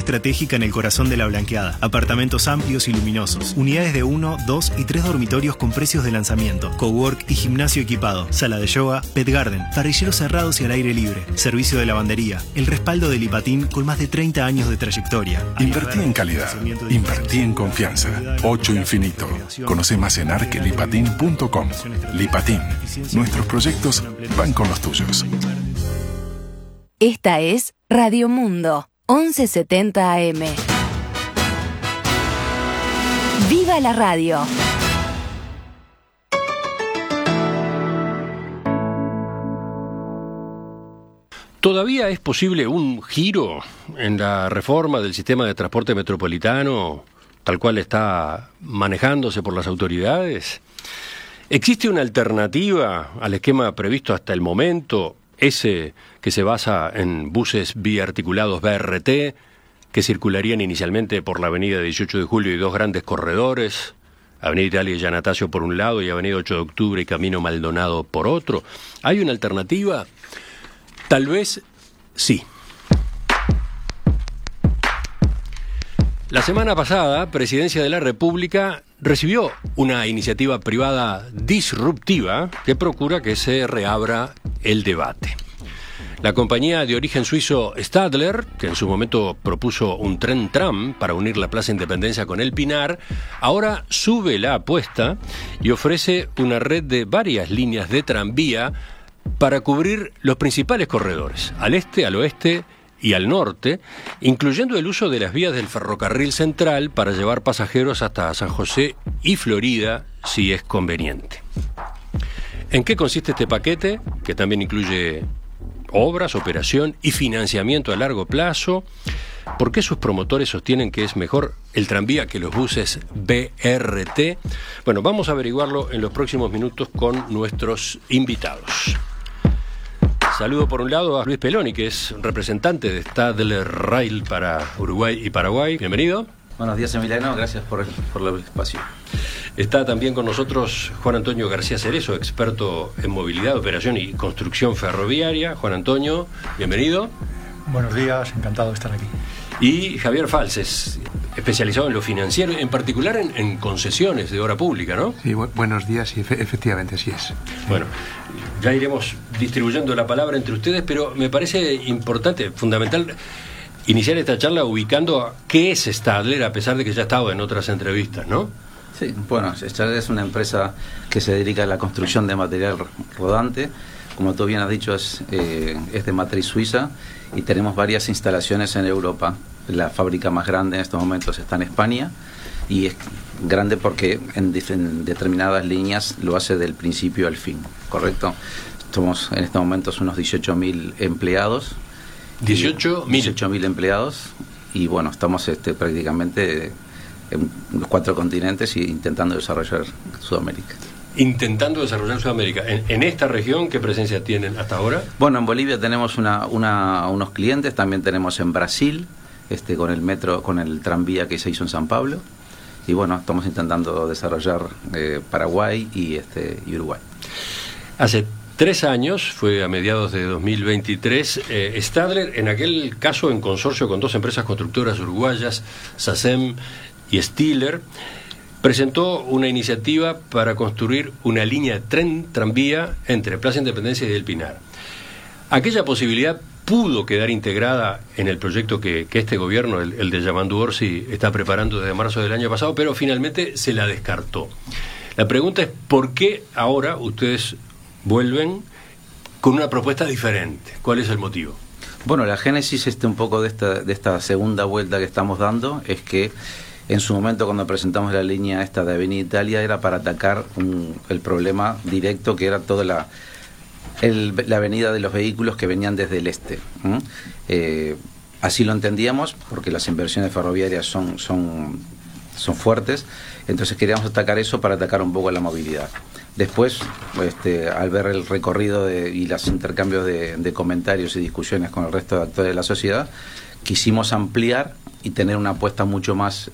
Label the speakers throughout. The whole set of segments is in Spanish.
Speaker 1: estratégica en el corazón de La Blanqueada. Apartamentos amplios y luminosos. Unidades de 1, 2 y 3 dormitorios con precios de lanzamiento. Cowork y gimnasio equipado. Sala de yoga, pet garden, parrilleros cerrados y al aire libre. Servicio de lavandería. El respaldo de Lipatín con más de 30 años de trayectoria.
Speaker 2: Invertí en calidad. Invertí en confianza. 8 Infinito. Conoce más en arquelipatin.com. Lipatín. Nuestros proyectos van con los tuyos.
Speaker 3: Esta es Radio Mundo, 1170 AM. ¡Viva la radio!
Speaker 4: ¿Todavía es posible un giro en la reforma del sistema de transporte metropolitano, tal cual está manejándose por las autoridades? ¿Existe una alternativa al esquema previsto hasta el momento, ese que se basa en buses biarticulados BRT, que circularían inicialmente por la avenida 18 de Julio y dos grandes corredores, Avenida Italia y Giannatasio por un lado y Avenida 8 de Octubre y Camino Maldonado por otro? ¿Hay una alternativa? Tal vez sí. La semana pasada, Presidencia de la República recibió una iniciativa privada disruptiva que procura que se reabra el debate. La compañía de origen suizo Stadler, que en su momento propuso un tren-tram para unir la Plaza Independencia con el Pinar, ahora sube la apuesta y ofrece una red de varias líneas de tranvía para cubrir los principales corredores, al este, al oeste y al norte, incluyendo el uso de las vías del ferrocarril central para llevar pasajeros hasta San José y Florida, si es conveniente. ¿En qué consiste este paquete? Que también incluye obras, operación y financiamiento a largo plazo. ¿Por qué sus promotores sostienen que es mejor el tranvía que los buses BRT? Bueno, vamos a averiguarlo en los próximos minutos con nuestros invitados. Saludo por un lado a Luis Peloni, que es representante de Stadler Rail para Uruguay y Paraguay. Bienvenido.
Speaker 5: Buenos días, Emiliano. Gracias por el espacio.
Speaker 4: Está también con nosotros Juan Antonio García Cerezo, experto en movilidad, operación y construcción ferroviaria. Juan Antonio, bienvenido.
Speaker 6: Buenos días, encantado de estar aquí.
Speaker 4: Y Javier Falces, especializado en lo financiero, en particular en concesiones de obra pública, ¿no?
Speaker 7: Sí, buenos días, sí, efectivamente, así es.
Speaker 4: Bueno, ya iremos distribuyendo la palabra entre ustedes, pero me parece importante, fundamental, iniciar esta charla ubicando qué es Stadler, a pesar de que ya he estado en otras entrevistas, ¿no?
Speaker 5: Sí, bueno, Stadler es una empresa que se dedica a la construcción de material rodante. Como tú bien has dicho, es de matriz suiza y tenemos varias instalaciones en Europa. La fábrica más grande en estos momentos está en España y es grande porque en determinadas líneas lo hace del principio al fin, ¿correcto? Somos en estos momentos unos 18.000 empleados.
Speaker 4: 18.000
Speaker 5: empleados y bueno, estamos prácticamente en los 4 continentes y intentando desarrollar Sudamérica.
Speaker 4: Intentando desarrollar Sudamérica. ¿En esta región qué presencia tienen hasta ahora?
Speaker 5: Bueno, en Bolivia tenemos unos clientes, también tenemos en Brasil, con el metro, con el tranvía que se hizo en San Pablo, y bueno, estamos intentando desarrollar Paraguay y Uruguay.
Speaker 4: Hace 3 años, fue a mediados de 2023, Stadler, en aquel caso en consorcio con 2 empresas constructoras uruguayas, SACEM y Stiller, presentó una iniciativa para construir una línea tren-tranvía entre Plaza Independencia y El Pinar. Aquella posibilidad pudo quedar integrada en el proyecto que este gobierno, el de Yamandu Orsi, está preparando desde marzo del año pasado, pero finalmente se la descartó. La pregunta es, ¿por qué ahora ustedes vuelven con una propuesta diferente? ¿Cuál es el motivo?
Speaker 5: Bueno, la génesis un poco de esta segunda vuelta que estamos dando es que en su momento, cuando presentamos la línea esta de Avenida Italia, era para atacar el problema directo que era toda la avenida de los vehículos que venían desde el este. Así lo entendíamos, porque las inversiones ferroviarias son fuertes, entonces queríamos atacar eso para atacar un poco la movilidad. Después, al ver el recorrido y los intercambios de comentarios y discusiones con el resto de actores de la sociedad, quisimos ampliar y tener una apuesta mucho más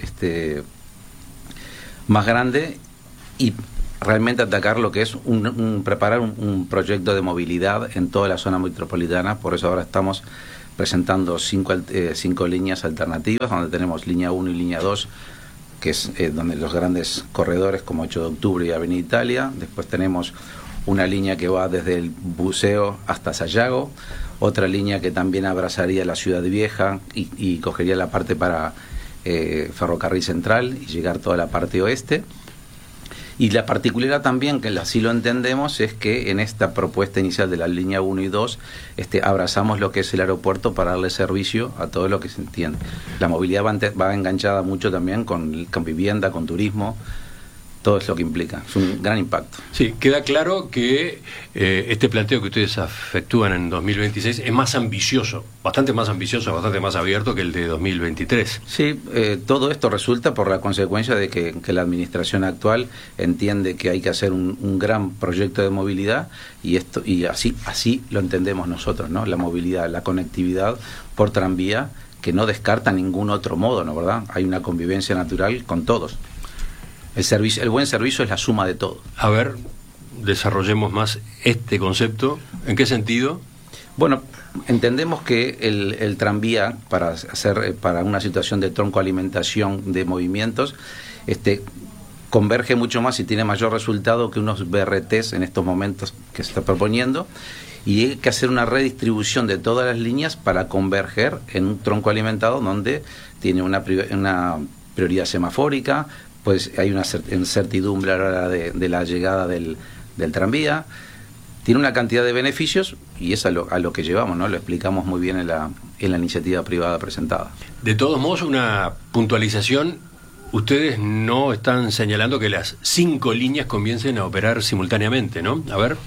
Speaker 5: grande y realmente atacar lo que es preparar un proyecto de movilidad en toda la zona metropolitana. Por eso ahora estamos presentando 5 líneas alternativas, donde tenemos línea 1 y línea 2, que es donde los grandes corredores como 8 de octubre y Avenida Italia. Después tenemos una línea que va desde el Buceo hasta Sayago, otra línea que también abrazaría la Ciudad Vieja y cogería la parte para Ferrocarril Central y llegar toda la parte oeste. Y la particularidad también, que así lo entendemos, es que en esta propuesta inicial de la línea 1 y 2 abrazamos lo que es el aeropuerto para darle servicio a todo lo que se entiende. La movilidad va enganchada mucho también con vivienda, con turismo, todo es lo que implica. Es un gran impacto.
Speaker 4: Sí, queda claro que este planteo que ustedes efectúan en 2026 es más ambicioso, bastante más abierto que el de 2023.
Speaker 5: Sí, todo esto resulta por la consecuencia de que la administración actual entiende que hay que hacer un gran proyecto de movilidad y así lo entendemos nosotros, ¿no? La movilidad, la conectividad por tranvía, que no descarta ningún otro modo, ¿no? ¿Verdad? Hay una convivencia natural con todos. El buen servicio es la suma de todo.
Speaker 4: A ver, desarrollemos más este concepto. ¿En qué sentido?
Speaker 5: Bueno, entendemos que el tranvía, para una situación de troncoalimentación de movimientos, converge mucho más y tiene mayor resultado que unos BRTs en estos momentos que se está proponiendo, y hay que hacer una redistribución de todas las líneas para converger en un tronco alimentado donde tiene una prioridad semafórica. Pues hay una incertidumbre a la hora de la llegada del tranvía, tiene una cantidad de beneficios y es a lo que llevamos, ¿no? Lo explicamos muy bien en la iniciativa privada presentada.
Speaker 4: De todos modos, una puntualización: ustedes no están señalando que las 5 líneas comiencen a operar simultáneamente, ¿no? A ver.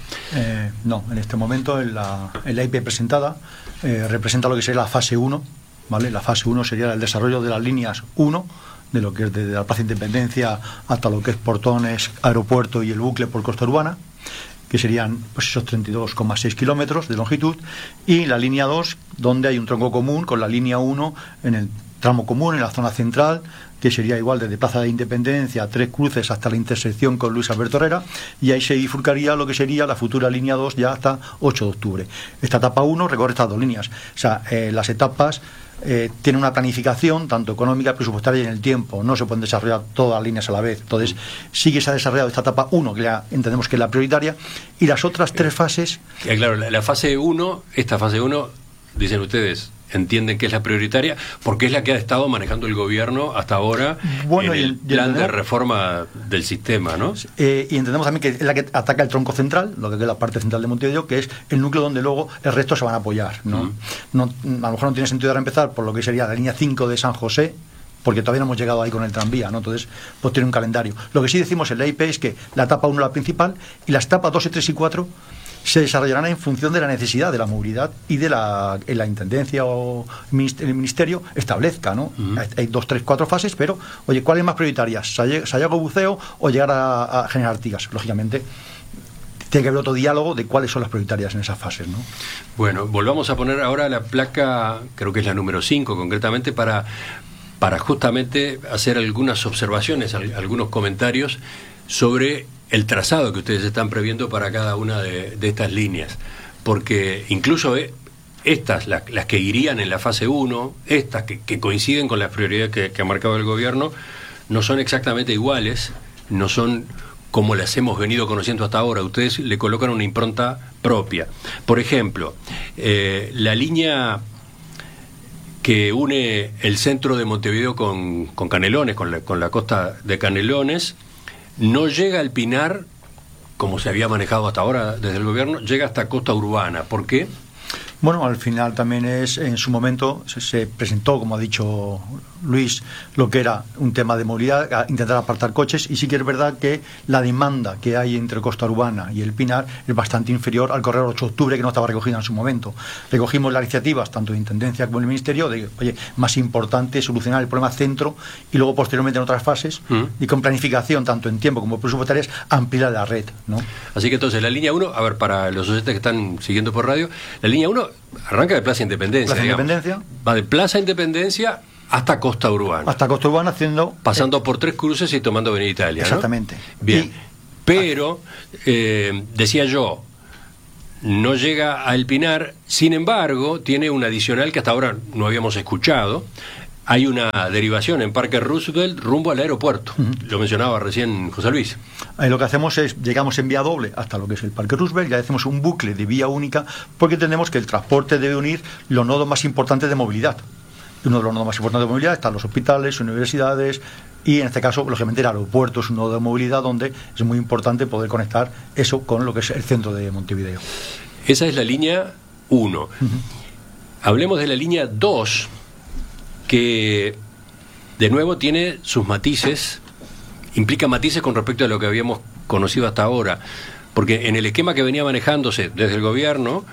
Speaker 6: No, en este momento en la IP presentada representa lo que sería la fase 1, ¿vale? La fase 1 sería el desarrollo de las líneas 1, de lo que es desde la Plaza Independencia hasta lo que es Portones, Aeropuerto y el bucle por Costa Urbana, que serían pues esos 32,6 kilómetros de longitud, y la línea 2, donde hay un tronco común con la línea 1 en el tramo común, en la zona central, que sería igual desde Plaza de Independencia, Tres Cruces, hasta la intersección con Luis Alberto Herrera, y ahí se bifurcaría lo que sería la futura línea 2 ya hasta 8 de octubre. Esta etapa 1 recorre estas 2 líneas. O sea, las etapas tiene una planificación tanto económica, presupuestaria y en el tiempo. No se pueden desarrollar todas las líneas a la vez. Entonces, sí que se ha desarrollado esta etapa 1, que ya entendemos que es la prioritaria, y las otras 3 fases.
Speaker 4: Claro, la fase 1, esta fase 1, dicen ustedes, entienden que es la prioritaria porque es la que ha estado manejando el gobierno hasta ahora, bueno, en el plan de reforma del sistema, ¿no?
Speaker 6: Y entendemos también que es la que ataca el tronco central, lo que es la parte central de Montevideo, que es el núcleo donde luego el resto se van a apoyar, ¿no? No, a lo mejor no tiene sentido ahora empezar por lo que sería la línea 5 de San José, porque todavía no hemos llegado ahí con el tranvía, ¿no? Entonces, pues tiene un calendario. Lo que sí decimos en la IP es que la etapa 1 es la principal y las etapas 2, 3 y 4 se desarrollarán en función de la necesidad de la movilidad y de la intendencia o el ministerio establezca, ¿no? Hay 2, 3, 4 fases, pero, oye, ¿cuál es más prioritaria? ¿Sayago Buceo o llegar a General Artigas? Lógicamente, tiene que haber otro diálogo de cuáles son las prioritarias en esas fases, ¿no?
Speaker 4: Bueno, volvamos a poner ahora la placa, creo que es la número 5 concretamente, para justamente hacer algunas observaciones, algunos comentarios sobre el trazado que ustedes están previendo para cada una de estas líneas, porque incluso estas, las que irían en la fase 1, estas que coinciden con las prioridades que ha marcado el gobierno, no son exactamente iguales, no son como las hemos venido conociendo hasta ahora. Ustedes le colocan una impronta propia. Por ejemplo, la línea que une el centro de Montevideo con Canelones, con la costa de Canelones, no llega al Pinar, como se había manejado hasta ahora desde el gobierno, llega hasta Costa Urbana. ¿Por qué?
Speaker 6: Bueno, al final también en su momento se presentó, como ha dicho Luis, lo que era un tema de movilidad, intentar apartar coches, y sí que es verdad que la demanda que hay entre Costa Urbana y el Pinar es bastante inferior al corredor 8 de octubre, que no estaba recogida en su momento. Recogimos las iniciativas, tanto de Intendencia como del Ministerio, de, oye, más importante solucionar el problema centro y luego posteriormente en otras fases, y con planificación, tanto en tiempo como presupuestarias, ampliar la red, ¿no?
Speaker 4: Así que entonces la línea 1, a ver, para los oyentes que están siguiendo por radio, la línea 1 arranca de Plaza Independencia. Va de Plaza Independencia hasta Costa Urbana.
Speaker 6: Hasta Costa Urbana,
Speaker 4: pasando por Tres Cruces y tomando Avenida Italia, ¿no?
Speaker 6: Exactamente.
Speaker 4: Bien. Pero, decía yo, no llega a El Pinar, sin embargo, tiene un adicional que hasta ahora no habíamos escuchado. Hay una derivación en Parque Roosevelt rumbo al aeropuerto. Lo mencionaba recién José Luis.
Speaker 6: Lo que hacemos es, llegamos en vía doble hasta lo que es el Parque Roosevelt, ya hacemos un bucle de vía única, porque entendemos que el transporte debe unir los nodos más importantes de movilidad. Uno de los nodos más importantes de movilidad están los hospitales, universidades, y en este caso, lógicamente, el aeropuerto es un nodo de movilidad donde es muy importante poder conectar eso con lo que es el centro de Montevideo.
Speaker 4: Esa es la línea 1. Hablemos de la línea 2, que de nuevo tiene sus matices, implica matices con respecto a lo que habíamos conocido hasta ahora, porque en el esquema que venía manejándose desde el gobierno,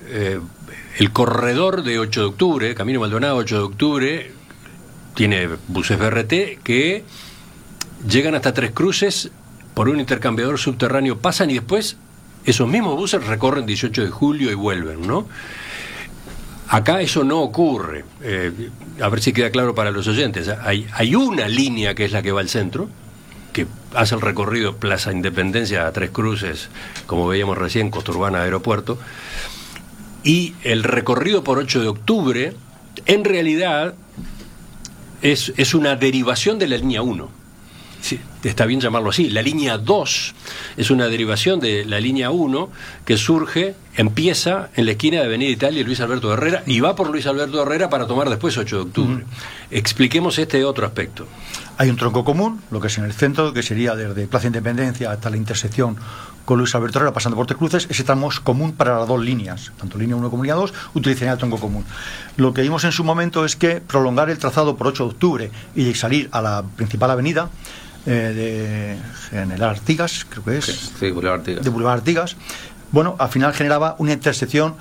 Speaker 4: el corredor de 8 de octubre, Camino Maldonado 8 de octubre, tiene buses BRT que llegan hasta Tres Cruces por un intercambiador subterráneo, pasan y después esos mismos buses recorren 18 de julio y vuelven, ¿no? Acá eso no ocurre. A ver si queda claro para los oyentes. Hay una línea que es la que va al centro, que hace el recorrido Plaza Independencia a Tres Cruces, como veíamos recién, Costa Urbana, Aeropuerto, y el recorrido por 8 de octubre, en realidad, es una derivación de la línea 1. Sí, está bien llamarlo así. La línea 2 es una derivación de la línea 1 que empieza en la esquina de Avenida Italia y Luis Alberto Herrera, y va por Luis Alberto Herrera para tomar después 8 de octubre. Expliquemos este otro aspecto.
Speaker 6: Hay un tronco común, lo que es en el centro, que sería desde Plaza Independencia hasta la intersección con Luis Alberto Herrera, pasando por Tres Cruces. Ese tramo es común para las dos líneas, tanto línea 1 como línea 2, utilizarían el tronco común. Lo que vimos en su momento es que prolongar el trazado por 8 de octubre y salir a la principal avenida, de General Artigas, creo que es.
Speaker 5: Sí, Boulevard Artigas.
Speaker 6: De Boulevard Artigas. Bueno, al final generaba una intersección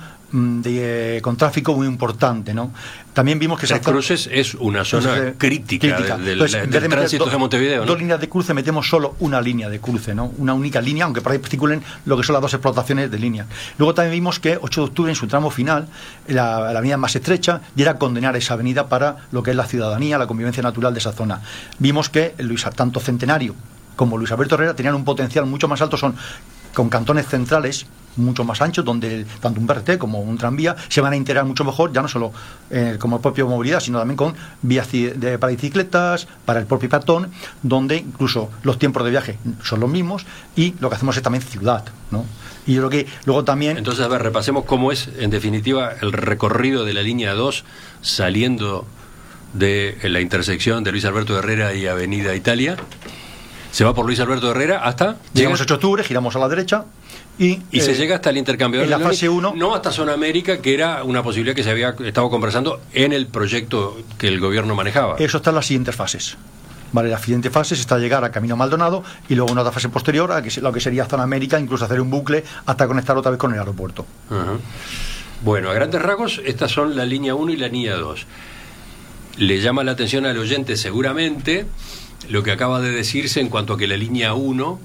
Speaker 6: con tráfico muy importante, ¿no? También vimos que
Speaker 4: Tres Cruces es una zona crítica del tránsito de Montevideo, ¿no?
Speaker 6: Dos líneas de cruce, metemos solo una línea de cruce, ¿no? Una única línea, aunque por ahí articulen lo que son las dos explotaciones de línea. Luego también vimos que 8 de octubre, en su tramo final, la avenida más estrecha, y era condenar esa avenida para lo que es la ciudadanía, la convivencia natural de esa zona. Vimos que tanto Centenario como Luis Alberto Herrera tenían un potencial mucho más alto, con cantones centrales mucho más anchos, donde tanto un BRT como un tranvía se van a integrar mucho mejor, ya no solo como propia movilidad, sino también con vías para bicicletas, para el propio peatón, donde incluso los tiempos de viaje son los mismos, y lo que hacemos es también ciudad, ¿no? Y yo creo que luego también...
Speaker 4: Entonces, a ver, repasemos cómo es, en definitiva, el recorrido de la línea 2 saliendo de la intersección de Luis Alberto Herrera y Avenida Italia. Se va por Luis Alberto Herrera hasta...
Speaker 6: Llegamos a 8 de octubre, giramos a la derecha y
Speaker 4: se llega hasta el intercambiador.
Speaker 6: En la fase 1...
Speaker 4: No hasta Zona América, que era una posibilidad que se había estado conversando en el proyecto que el gobierno manejaba.
Speaker 6: Eso está en las siguientes fases. Vale, la siguiente fase está llegar a Camino Maldonado, y luego una otra fase posterior a lo que sería Zona América, incluso hacer un bucle hasta conectar otra vez con el aeropuerto.
Speaker 4: Uh-huh. Bueno, a grandes rasgos, estas son la línea 1 y la línea 2. Le llama la atención al oyente seguramente lo que acaba de decirse en cuanto a que la línea 1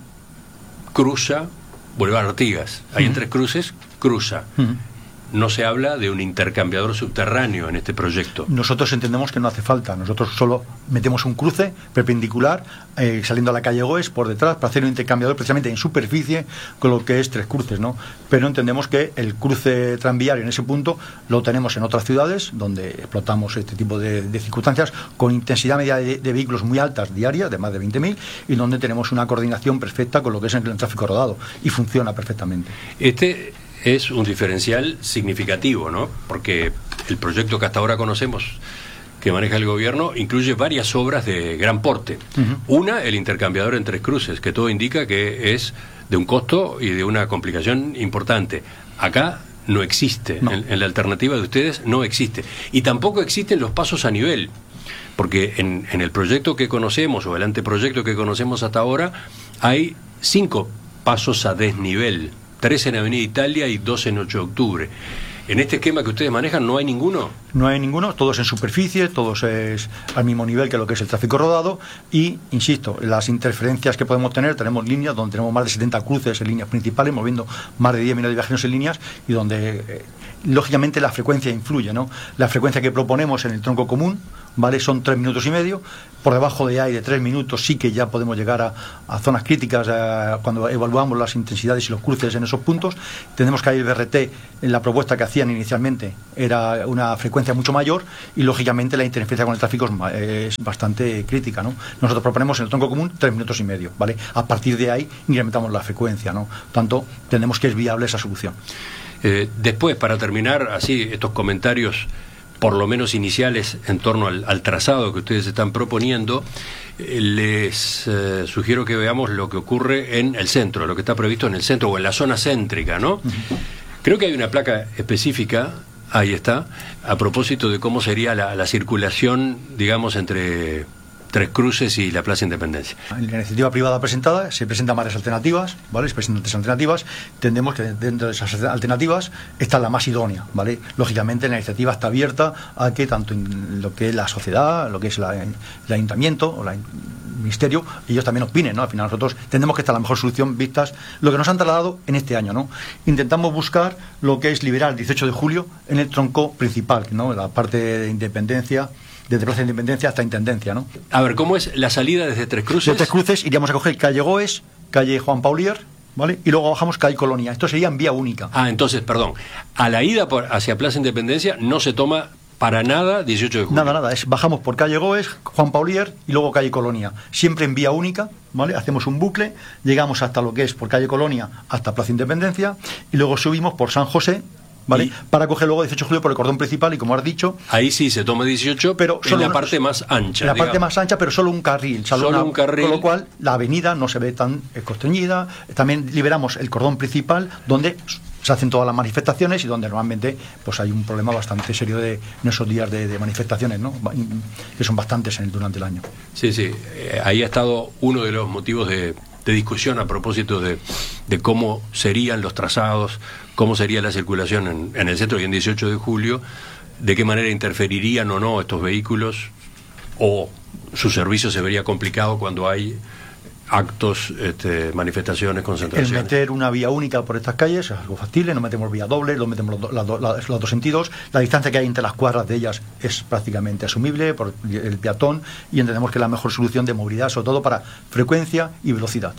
Speaker 4: cruza Boulevard Artigas. Ahí en Tres Cruces cruza. No se habla de un intercambiador subterráneo en este proyecto.
Speaker 6: Nosotros entendemos que no hace falta. Nosotros solo metemos un cruce perpendicular saliendo a la calle Goes por detrás para hacer un intercambiador precisamente en superficie con lo que es Tres Cruces, ¿no? Pero entendemos que el cruce tranviario en ese punto lo tenemos en otras ciudades donde explotamos este tipo de circunstancias con intensidad media de vehículos muy altas diarias, de más de 20.000, y donde tenemos una coordinación perfecta con lo que es el tráfico rodado, y funciona perfectamente.
Speaker 4: Este es un diferencial significativo, ¿no? Porque el proyecto que hasta ahora conocemos que maneja el gobierno incluye varias obras de gran porte. Una, el intercambiador en Tres Cruces, que todo indica que es de un costo y de una complicación importante. Acá no existe, no. En la alternativa de ustedes no existe. Y tampoco existen los pasos a nivel, porque en el proyecto que conocemos, o el anteproyecto que conocemos hasta ahora, hay 5 pasos a desnivel. 3 en Avenida Italia y 2 en 8 de octubre. ¿En este esquema que ustedes manejan no hay ninguno?
Speaker 6: No hay ninguno, todos en superficie, todos es al mismo nivel que lo que es el tráfico rodado, y, insisto, las interferencias que podemos tener, tenemos líneas donde tenemos más de 70 cruces en líneas principales, moviendo más de 10 millones de viajeros en líneas, y donde, lógicamente, la frecuencia influye, ¿no? La frecuencia que proponemos en el tronco común, ¿vale? Son 3 minutos y medio. Por debajo de ahí de 3 minutos sí que ya podemos llegar a zonas críticas cuando evaluamos las intensidades y los cruces en esos puntos. Tenemos que ahí el BRT, en la propuesta que hacían inicialmente, era una frecuencia mucho mayor y lógicamente la interferencia con el tráfico es bastante crítica, ¿no? Nosotros proponemos en el tronco común 3 minutos y medio, ¿vale? A partir de ahí incrementamos la frecuencia, ¿no? Por tanto, entendemos que es viable esa solución.
Speaker 4: Después, para terminar, así, estos comentarios por lo menos iniciales en torno al trazado que ustedes están proponiendo, les sugiero que veamos lo que ocurre en el centro, lo que está previsto en el centro o en la zona céntrica, ¿no? Uh-huh. Creo que hay una placa específica, ahí está, a propósito de cómo sería la circulación, digamos, entre Tres Cruces y la Plaza Independencia.
Speaker 6: En la iniciativa privada presentada se presentan varias alternativas, ¿vale? Se presentan 3 alternativas. Entendemos que dentro de esas alternativas está la más idónea, ¿vale? Lógicamente la iniciativa está abierta a que tanto en lo que es la sociedad, lo que es el ayuntamiento o el ministerio, ellos también opinen, ¿no? Al final nosotros entendemos que esta es la mejor solución vistas lo que nos han trasladado en este año, ¿no? Intentamos buscar lo que es liberar el 18 de julio en el tronco principal, ¿no? La parte de Independencia, desde Plaza de Independencia hasta Intendencia, ¿no?
Speaker 4: A ver, ¿cómo es la salida desde Tres Cruces?
Speaker 6: De Tres Cruces iríamos a coger calle Goes, calle Juan Paulier, ¿vale? Y luego bajamos calle Colonia. Esto sería en vía única.
Speaker 4: Entonces, perdón, a la ida hacia Plaza Independencia no se toma para nada 18 de julio.
Speaker 6: Nada, bajamos por calle Goes, Juan Paulier y luego calle Colonia. Siempre en vía única, ¿vale? Hacemos un bucle, llegamos hasta lo que es por calle Colonia hasta Plaza Independencia y luego subimos por San José, ¿vale? Para coger luego 18 de julio por el cordón principal y como has dicho...
Speaker 4: Ahí sí se toma 18, pero en la parte más ancha.
Speaker 6: En la parte más ancha, pero solo un carril.
Speaker 4: Solo un carril.
Speaker 6: Con lo cual la avenida no se ve tan constreñida. También liberamos el cordón principal donde se hacen todas las manifestaciones y donde normalmente pues hay un problema bastante serio en esos días de manifestaciones, ¿no? Que son bastantes durante el año.
Speaker 4: Sí, ahí ha estado uno de los motivos de discusión a propósito de cómo serían los trazados, cómo sería la circulación en el centro y en 18 de julio, de qué manera interferirían o no estos vehículos, o su servicio se vería complicado cuando hay actos, manifestaciones, concentraciones.
Speaker 6: El meter una vía única por estas calles es algo factible, no metemos vía doble, no metemos los dos sentidos. La distancia que hay entre las cuadras de ellas es prácticamente asumible por el peatón y entendemos que es la mejor solución de movilidad, sobre todo para frecuencia y velocidad.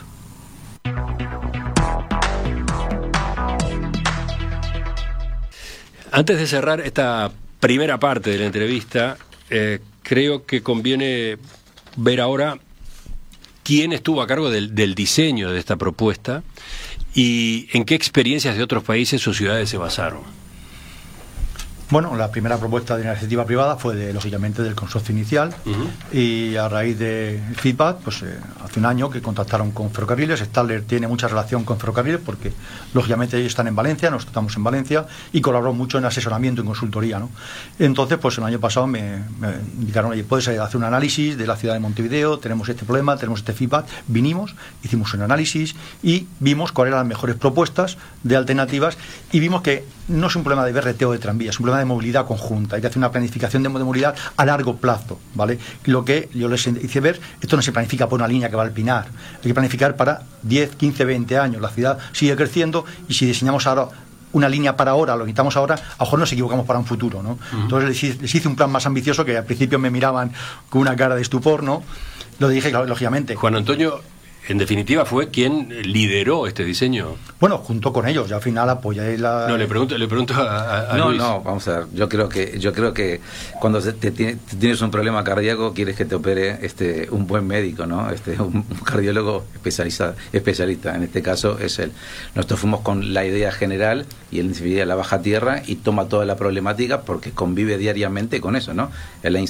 Speaker 4: Antes de cerrar esta primera parte de la entrevista, creo que conviene ver ahora quién estuvo a cargo del diseño de esta propuesta y en qué experiencias de otros países o ciudades se basaron.
Speaker 6: Bueno, la primera propuesta de iniciativa privada fue lógicamente del consorcio inicial. Uh-huh. Y a raíz del feedback, pues hace un año que contactaron con Ferrocarriles. Stadler tiene mucha relación con Ferrocarriles porque lógicamente ellos están en Valencia, nosotros estamos en Valencia y colaboró mucho en asesoramiento y consultoría, ¿no? Entonces, pues el año pasado me indicaron, oye, puedes hacer un análisis de la ciudad de Montevideo, tenemos este problema, tenemos este feedback. Vinimos, hicimos un análisis y vimos cuáles eran las mejores propuestas de alternativas y vimos que no es un problema de BRT o de tranvía, es un problema de movilidad conjunta. Hay que hacer una planificación de movilidad a largo plazo, ¿vale? Lo que yo les hice ver, esto no se planifica por una línea que va al Pinar, hay que planificar para 10, 15, 20 años. La ciudad sigue creciendo y si diseñamos ahora una línea para ahora, lo quitamos ahora, a lo mejor nos equivocamos para un futuro, ¿no? Uh-huh. Entonces les hice un plan más ambicioso que al principio me miraban con una cara de estupor, ¿no? Lo dije, lógicamente.
Speaker 4: Juan Antonio, en definitiva, fue quien lideró este diseño.
Speaker 6: Bueno, junto con ellos, ya al final apoyé la...
Speaker 4: No, le pregunto a Luis.
Speaker 5: No, vamos a ver, yo creo que cuando tienes un problema cardíaco quieres que te opere un buen médico, ¿no? Un cardiólogo especialista, en este caso es él. Nosotros fuimos con la idea general y él enseguida la baja tierra y toma toda la problemática porque convive diariamente con eso, ¿no?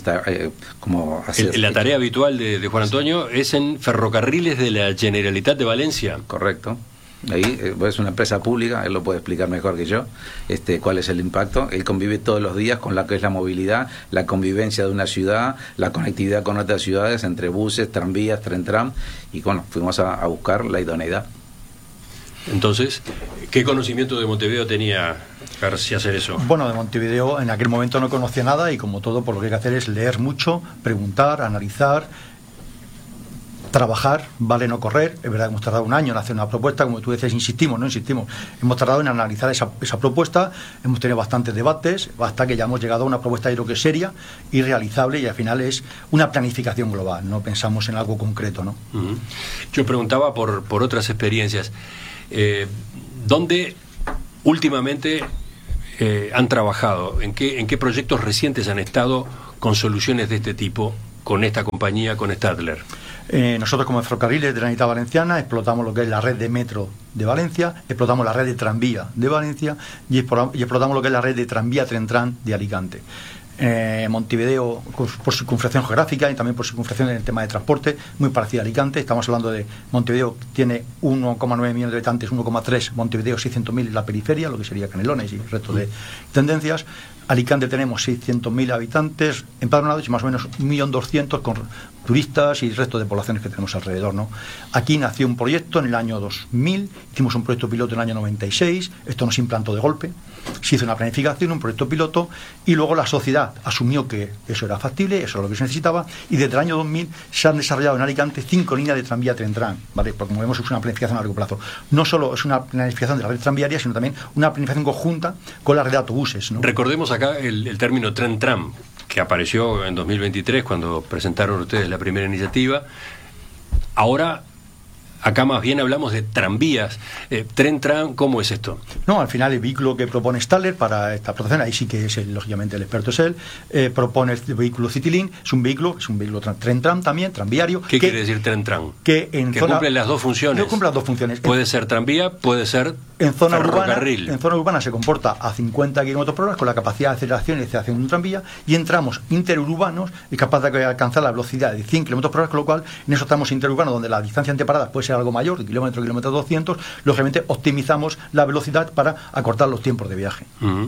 Speaker 4: La tarea habitual de Juan Antonio es en Ferrocarriles de la Generalitat de Valencia.
Speaker 5: Correcto. Ahí es una empresa pública, él lo puede explicar mejor que yo, cuál es el impacto. Él convive todos los días con la que es la movilidad, la convivencia de una ciudad, la conectividad con otras ciudades, entre buses, tranvías, tren-tram, y bueno, fuimos a buscar la idoneidad.
Speaker 4: Entonces, ¿qué conocimiento de Montevideo tenía García hacer eso?
Speaker 6: Bueno, de Montevideo en aquel momento no conocía nada y como todo, por lo que hay que hacer es leer mucho, preguntar, analizar trabajar, vale no correr. Es verdad que hemos tardado un año en hacer una propuesta, como tú decías, insistimos, hemos tardado en analizar esa propuesta, hemos tenido bastantes debates, hasta que ya hemos llegado a una propuesta, yo creo que seria y realizable, y al final es una planificación global, no pensamos en algo concreto, ¿no?
Speaker 4: Uh-huh. Yo preguntaba por otras experiencias, ¿dónde últimamente han trabajado? ¿En qué proyectos recientes han estado con soluciones de este tipo, con esta compañía, con Stadler?
Speaker 6: Nosotros, como Ferrocarriles de la Generalitat Valenciana, explotamos lo que es la red de metro de Valencia, explotamos la red de tranvía de Valencia y explotamos lo que es la red de tranvía Tren-Tram de Alicante. Montevideo, por circunflexión geográfica y también por circunflexión en el tema de transporte, muy parecido a Alicante. Estamos hablando de Montevideo, tiene 1,9 millones de habitantes, 1,3, Montevideo 600.000 en la periferia, lo que sería Canelones y el resto de tendencias. Alicante tenemos 600.000 habitantes empadronados y más o menos 1.200.000 con turistas y el resto de poblaciones que tenemos alrededor, ¿no? Aquí nació un proyecto en el año 2000, hicimos un proyecto piloto en el año 96, esto no se implantó de golpe, se hizo una planificación, un proyecto piloto, y luego la sociedad asumió que eso era factible, eso es lo que se necesitaba, y desde el año 2000 se han desarrollado en Alicante 5 líneas de tranvía Tren-Tram, ¿vale? Porque como vemos es una planificación a largo plazo. No solo es una planificación de la red tranviaria, sino también una planificación conjunta con la red de autobuses, ¿no?
Speaker 4: Recordemos acá el término Tren-Tram, que apareció en 2023 cuando presentaron ustedes la primera iniciativa. Ahora, acá más bien hablamos de tranvías. Tren-Tram, ¿cómo es esto?
Speaker 6: No, al final el vehículo que propone Stadler para esta protección, ahí sí que es lógicamente el experto es él, propone el vehículo Citylink, es un vehículo Tren-Tram también, tranviario.
Speaker 4: ¿Qué quiere decir Tren-Tram?
Speaker 6: Que
Speaker 4: cumple las dos funciones.
Speaker 6: Que cumple las dos funciones.
Speaker 4: Puede ser tranvía, puede ser
Speaker 6: en zona
Speaker 4: ferrocarril.
Speaker 6: En zona urbana se comporta a 50 km por hora con la capacidad de aceleración y aceleración de un tranvía, y en tramos interurbanos es capaz de alcanzar la velocidad de 100 km por hora, con lo cual en esos tramos interurbanos donde la distancia entre paradas puede ser algo mayor, de kilómetro 200, lógicamente optimizamos la velocidad para acortar los tiempos de viaje.
Speaker 4: Uh-huh.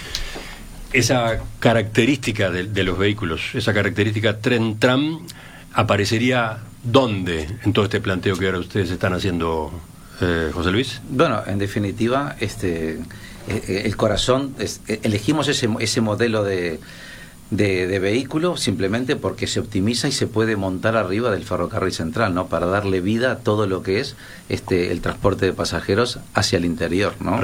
Speaker 4: Esa característica de los vehículos, esa característica Tren-Tram, ¿aparecería dónde en todo este planteo que ahora ustedes están haciendo, José Luis?
Speaker 5: Bueno, en definitiva, el corazón, elegimos ese modelo de vehículo simplemente porque se optimiza y se puede montar arriba del ferrocarril central, ¿no? Para darle vida a todo lo que es el transporte de pasajeros hacia el interior, ¿no?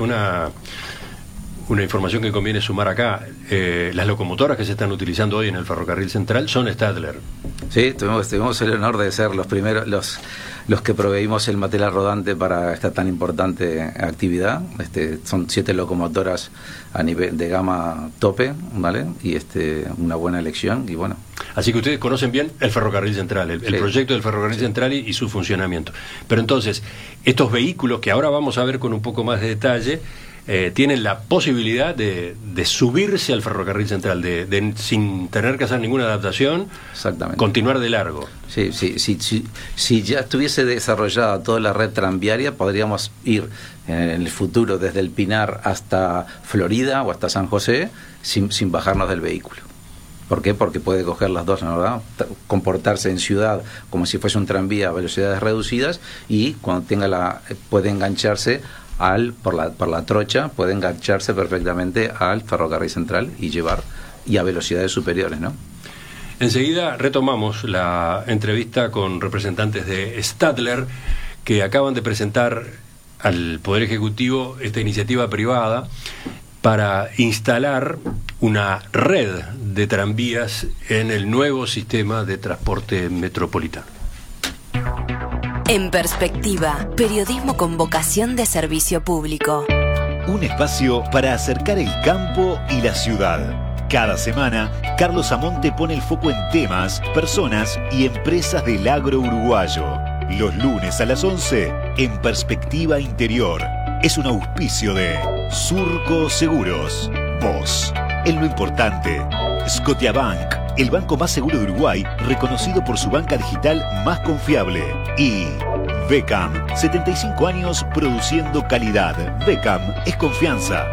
Speaker 4: Una información que conviene sumar acá, las locomotoras que se están utilizando hoy en el ferrocarril central son Stadler.
Speaker 5: Sí, tuvimos el honor de ser los primeros, los que proveímos el material rodante para esta tan importante actividad. Son 7 locomotoras a nivel de gama tope, ¿vale? Y una buena elección, y bueno.
Speaker 4: Así que ustedes conocen bien el ferrocarril central, el
Speaker 5: sí,
Speaker 4: proyecto del ferrocarril central y su funcionamiento. Pero entonces, estos vehículos que ahora vamos a ver con un poco más de detalle, tienen la posibilidad de subirse al ferrocarril central, sin tener que hacer ninguna adaptación,
Speaker 5: exactamente,
Speaker 4: continuar de largo.
Speaker 5: Sí, si ya estuviese desarrollada toda la red tranviaria, podríamos ir en el futuro desde el Pinar hasta Florida o hasta San José sin bajarnos del vehículo. ¿Por qué? Porque puede coger las dos, ¿no? ¿Verdad? Comportarse en ciudad como si fuese un tranvía a velocidades reducidas, y cuando puede engancharse por la trocha, puede engancharse perfectamente al ferrocarril central y a velocidades superiores, ¿no?
Speaker 4: Enseguida retomamos la entrevista con representantes de Stadler, que acaban de presentar al Poder Ejecutivo esta iniciativa privada para instalar una red de tranvías en el nuevo sistema de transporte metropolitano.
Speaker 3: En Perspectiva, periodismo con vocación de servicio público.
Speaker 8: Un espacio para acercar el campo y la ciudad. Cada semana, Carlos Amonte pone el foco en temas, personas y empresas del agro uruguayo. Los lunes a las 11, en Perspectiva Interior. Es un auspicio de Surco Seguros. Vos, en lo importante. Scotiabank, el banco más seguro de Uruguay, reconocido por su banca digital más confiable. Y Becam, 75 años produciendo calidad. Becam es confianza.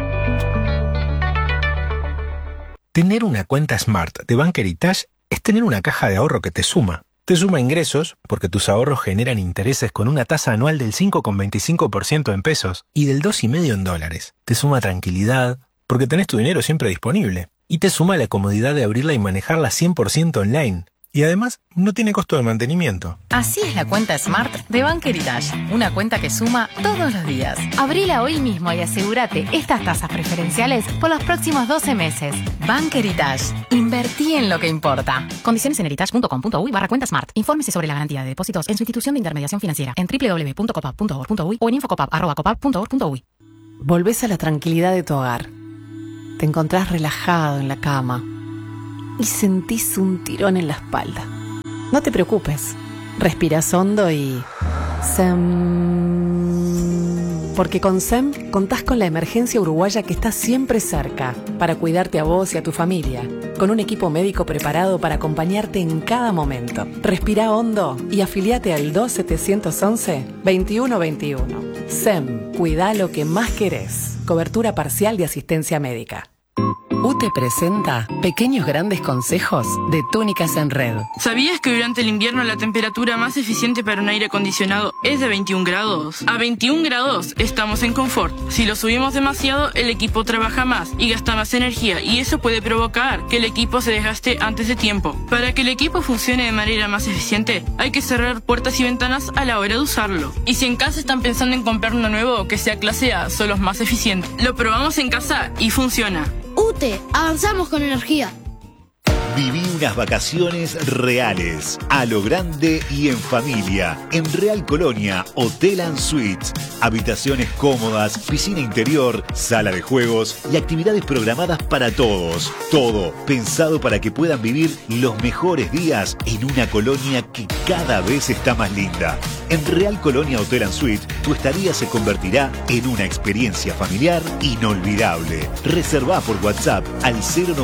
Speaker 9: Tener una cuenta Smart de Banca Heritage es tener una caja de ahorro que te suma. Te suma ingresos, porque tus ahorros generan intereses con una tasa anual del 5,25% en pesos y del 2,5% en dólares. Te suma tranquilidad, porque tenés tu dinero siempre disponible. Y te suma la comodidad de abrirla y manejarla 100% online. Y además, no tiene costo de mantenimiento.
Speaker 3: Así es la cuenta Smart de Bank Heritage, una cuenta que suma todos los días. Abrila hoy mismo y asegúrate estas tasas preferenciales por los próximos 12 meses. Bank Heritage, invertí en lo que importa. Condiciones en heritage.com.uy/cuenta Smart. Infórmese sobre la garantía de depósitos en su institución de intermediación financiera en www.copap.org.uy o en infocopap@copap.org.uy.
Speaker 10: Volvés a la tranquilidad de tu hogar. Te encontrás relajado en la cama y sentís un tirón en la espalda. No te preocupes. Respirás hondo y... SEM. Porque con SEM contás con la emergencia uruguaya que está siempre cerca para cuidarte a vos y a tu familia, con un equipo médico preparado para acompañarte en cada momento. Respirá hondo y afiliate al 2711-2121. SEM, cuidá lo que más querés. Cobertura parcial de asistencia médica. UTE presenta Pequeños Grandes Consejos de Túnicas en Red.
Speaker 11: ¿Sabías que durante el invierno la temperatura más eficiente para un aire acondicionado es de 21 grados? A 21 grados estamos en confort. Si lo subimos demasiado, el equipo trabaja más y gasta más energía, y eso puede provocar que el equipo se desgaste antes de tiempo. Para que el equipo funcione de manera más eficiente, hay que cerrar puertas y ventanas a la hora de usarlo. Y si en casa están pensando en comprar uno nuevo que sea clase A, son los más eficientes. Lo probamos en casa y funciona.
Speaker 12: UTE, avanzamos con energía.
Speaker 8: Viví unas vacaciones reales, a lo grande y en familia. En Real Colonia, Hotel & Suites. Habitaciones cómodas, piscina interior, sala de juegos y actividades programadas para todos. Todo pensado para que puedan vivir los mejores días en una colonia que cada vez está más linda. En Real Colonia Hotel & Suites, tu estadía se convertirá en una experiencia familiar inolvidable. Reservá por WhatsApp al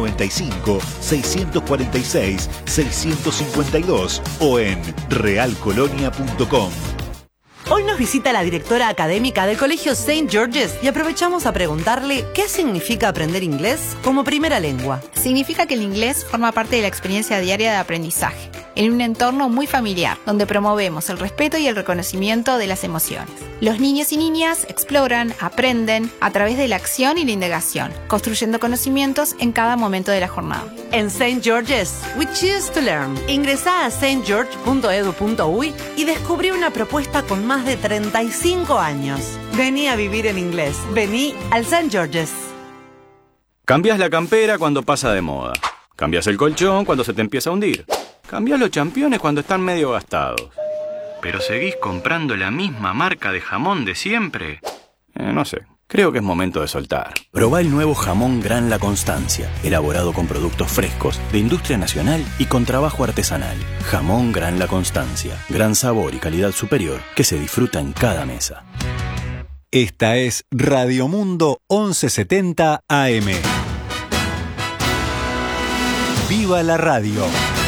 Speaker 8: 095-646-652 o en realcolonia.com.
Speaker 10: Hoy nos visita la directora académica del Colegio St. George's y aprovechamos a preguntarle qué significa aprender inglés como primera lengua.
Speaker 13: Significa que el inglés forma parte de la experiencia diaria de aprendizaje, en un entorno muy familiar, donde promovemos el respeto y el reconocimiento de las emociones. Los niños y niñas exploran, aprenden a través de la acción y la indagación, construyendo conocimientos en cada momento de la jornada.
Speaker 10: En St. George's, we choose to learn. Ingresá a stgeorge.edu.uy y descubrí una propuesta con más de 35 años. Vení a vivir en inglés. Vení al St. George's.
Speaker 14: Cambias la campera cuando pasa de moda. Cambias el colchón cuando se te empieza a hundir. Cambias los championes cuando están medio gastados. ¿Pero seguís comprando la misma marca de jamón de siempre? No sé. Creo que es momento de soltar. Probá el nuevo jamón Gran La Constancia, elaborado con productos frescos, de industria nacional y con trabajo artesanal. Jamón Gran La Constancia, gran sabor y calidad superior que se disfruta en cada mesa.
Speaker 15: Esta es Radio Mundo 1170 AM. ¡Viva la radio!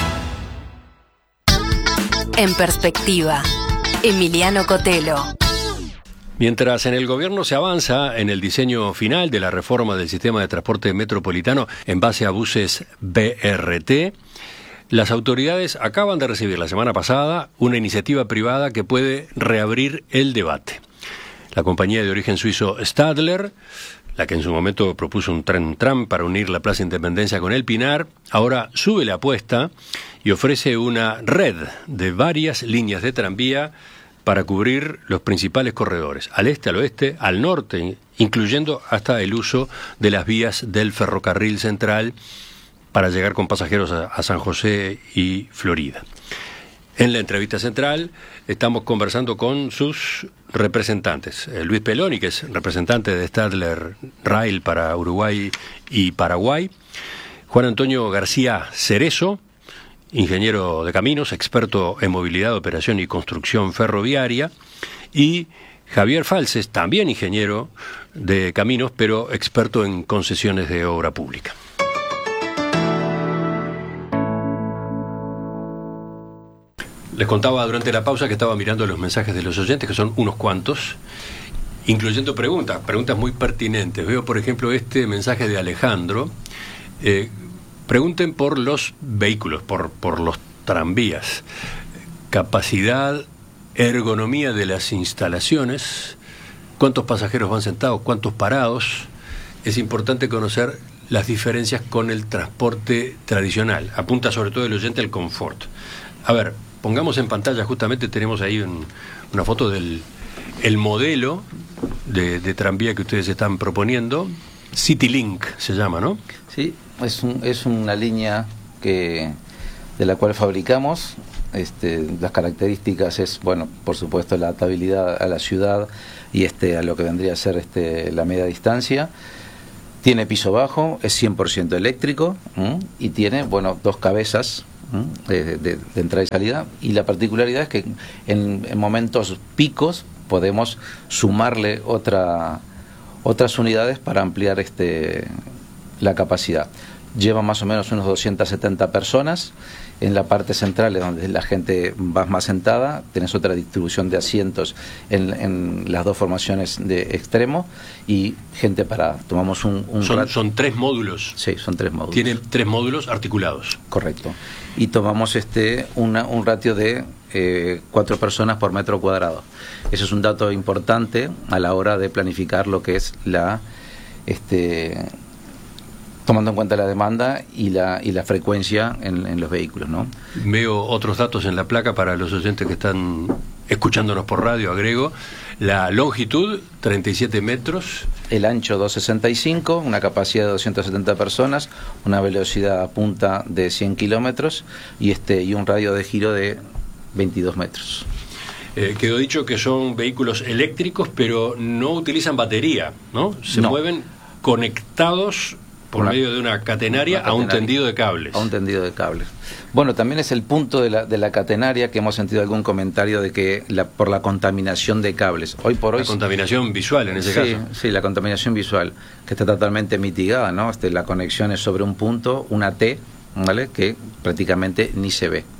Speaker 3: En perspectiva, Emiliano Cotelo.
Speaker 4: Mientras en el gobierno se avanza en el diseño final de la reforma del sistema de transporte metropolitano en base a buses BRT, las autoridades acaban de recibir la semana pasada una iniciativa privada que puede reabrir el debate. La compañía de origen suizo Stadler, la que en su momento propuso un tren-tram para unir la Plaza Independencia con el Pinar, ahora sube la apuesta y ofrece una red de varias líneas de tranvía para cubrir los principales corredores, al este, al oeste, al norte, incluyendo hasta el uso de las vías del ferrocarril central para llegar con pasajeros a San José y Florida. En la entrevista central estamos conversando con sus representantes. Luis Peloni, que es representante de Stadler Rail para Uruguay y Paraguay. Juan Antonio García Cerezo, ingeniero de caminos, experto en movilidad, operación y construcción ferroviaria. Y Javier Falces, también ingeniero de caminos, pero experto en concesiones de obra pública. Les contaba durante la pausa que estaba mirando los mensajes de los oyentes, que son unos cuantos, incluyendo preguntas muy pertinentes. Veo, por ejemplo, este mensaje de Alejandro. Pregunten por los vehículos, por los tranvías. Capacidad, ergonomía de las instalaciones, cuántos pasajeros van sentados, cuántos parados. Es importante conocer las diferencias con el transporte tradicional. Apunta sobre todo el oyente al confort. A ver, pongamos en pantalla, justamente tenemos ahí una foto del el modelo de tranvía que ustedes están proponiendo. CityLink se llama, ¿no?
Speaker 5: Sí, es una línea de la cual fabricamos. Las características es, bueno, por supuesto, la adaptabilidad a la ciudad y a lo que vendría a ser la media distancia. Tiene piso bajo, es 100% eléctrico, y tiene, bueno, 2 cabezas de entrada y salida, y la particularidad es que en momentos picos podemos sumarle otras unidades para ampliar la capacidad. Lleva más o menos unos 270 personas. En la parte central, donde la gente va más sentada, tenés otra distribución de asientos en las 2 formaciones de extremo y gente parada. Tomamos
Speaker 4: son 3 módulos.
Speaker 5: Sí, son 3 módulos.
Speaker 4: Tiene 3 módulos articulados.
Speaker 5: Correcto. Y tomamos un ratio de 4 personas por metro cuadrado. Eso es un dato importante a la hora de planificar lo que es tomando en cuenta la demanda y la frecuencia en los vehículos, ¿no?
Speaker 4: Veo otros datos en la placa para los oyentes que están escuchándonos por radio, agrego. La longitud, 37 metros.
Speaker 5: El ancho, 265, una capacidad de 270 personas, una velocidad punta de 100 kilómetros y un radio de giro de 22 metros.
Speaker 4: Quedó dicho que son vehículos eléctricos, pero no utilizan batería, ¿no? Se mueven conectados por medio de una catenaria a un tendido de cables.
Speaker 5: A un tendido de cables. Bueno, también es el punto de la catenaria, que hemos sentido algún comentario de que por la contaminación de cables. Hoy por hoy...
Speaker 4: La contaminación visual en ese caso.
Speaker 5: Sí, la contaminación visual, que está totalmente mitigada, ¿no? La conexión es sobre un punto, una T, ¿vale? Que prácticamente ni se ve.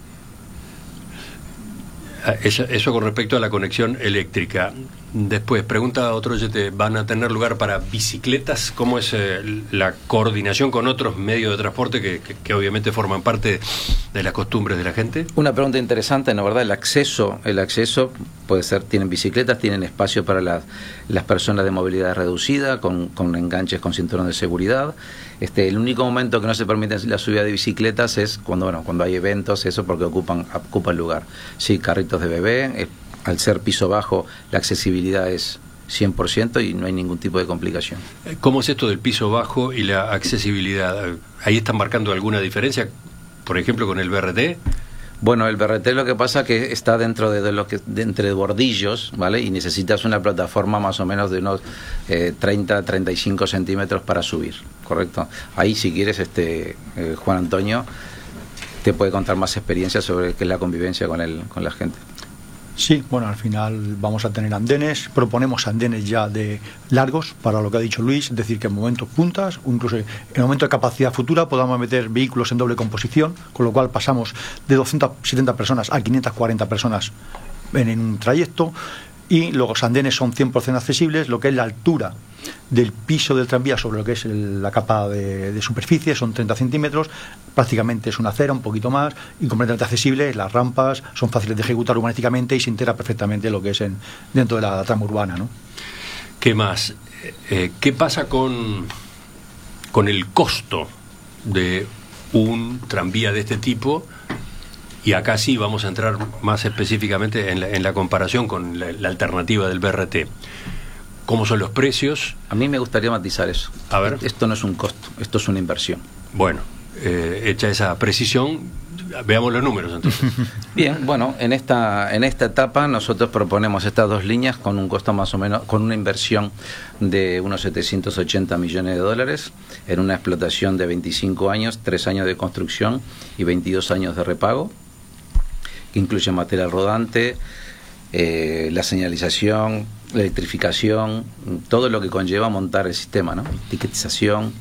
Speaker 4: Eso con respecto a la conexión eléctrica. Después, pregunta a otro oyente, ¿van a tener lugar para bicicletas? ¿Cómo es la coordinación con otros medios de transporte que obviamente forman parte de las costumbres de la gente?
Speaker 5: Una pregunta interesante, ¿no? ¿Verdad? El acceso puede ser, tienen bicicletas, tienen espacio para las personas de movilidad reducida, con enganches con cinturón de seguridad. El único momento que no se permite la subida de bicicletas es cuando hay eventos, eso porque ocupan lugar. Sí, carritos de bebé, al ser piso bajo, la accesibilidad es 100% y no hay ningún tipo de complicación.
Speaker 4: ¿Cómo es esto del piso bajo y la accesibilidad? ¿Ahí están marcando alguna diferencia, por ejemplo, con el BRT?
Speaker 5: Bueno, el BRT lo que pasa es que está dentro entre bordillos, ¿vale? Y necesitas una plataforma más o menos de unos 30-35 centímetros para subir, ¿correcto? Ahí, si quieres, Juan Antonio te puede contar más experiencias sobre qué es la convivencia con la gente.
Speaker 6: Sí, bueno, al final vamos a tener andenes, proponemos andenes ya de largos para lo que ha dicho Luis, es decir, que en momentos puntas, incluso en el momento de capacidad futura, podamos meter vehículos en doble composición, con lo cual pasamos de 270 personas a 540 personas en un trayecto, y los andenes son 100% accesibles. Lo que es la altura del piso del tranvía sobre lo que es la capa de superficie son 30 centímetros, prácticamente es una acera, un poquito más, y completamente accesible. Las rampas son fáciles de ejecutar urbanísticamente y se integra perfectamente lo que es dentro de la trama urbana, ¿no?
Speaker 4: ¿Qué más? ¿Qué pasa con el costo de un tranvía de este tipo? Y acá sí vamos a entrar más específicamente en la comparación con la alternativa del BRT. ¿Cómo son los precios?
Speaker 5: A mí me gustaría matizar eso.
Speaker 4: A ver.
Speaker 5: Esto no es un costo, esto es una inversión.
Speaker 4: Bueno, hecha esa precisión, veamos los números entonces.
Speaker 5: Bien, bueno, en esta etapa nosotros proponemos estas 2 líneas con un costo más o menos, con una inversión de unos 780 millones de dólares, en una explotación de 25 años, 3 años de construcción y 22 años de repago, que incluye material rodante, la señalización, la electrificación, todo lo que conlleva montar el sistema, ¿no? Ticketización.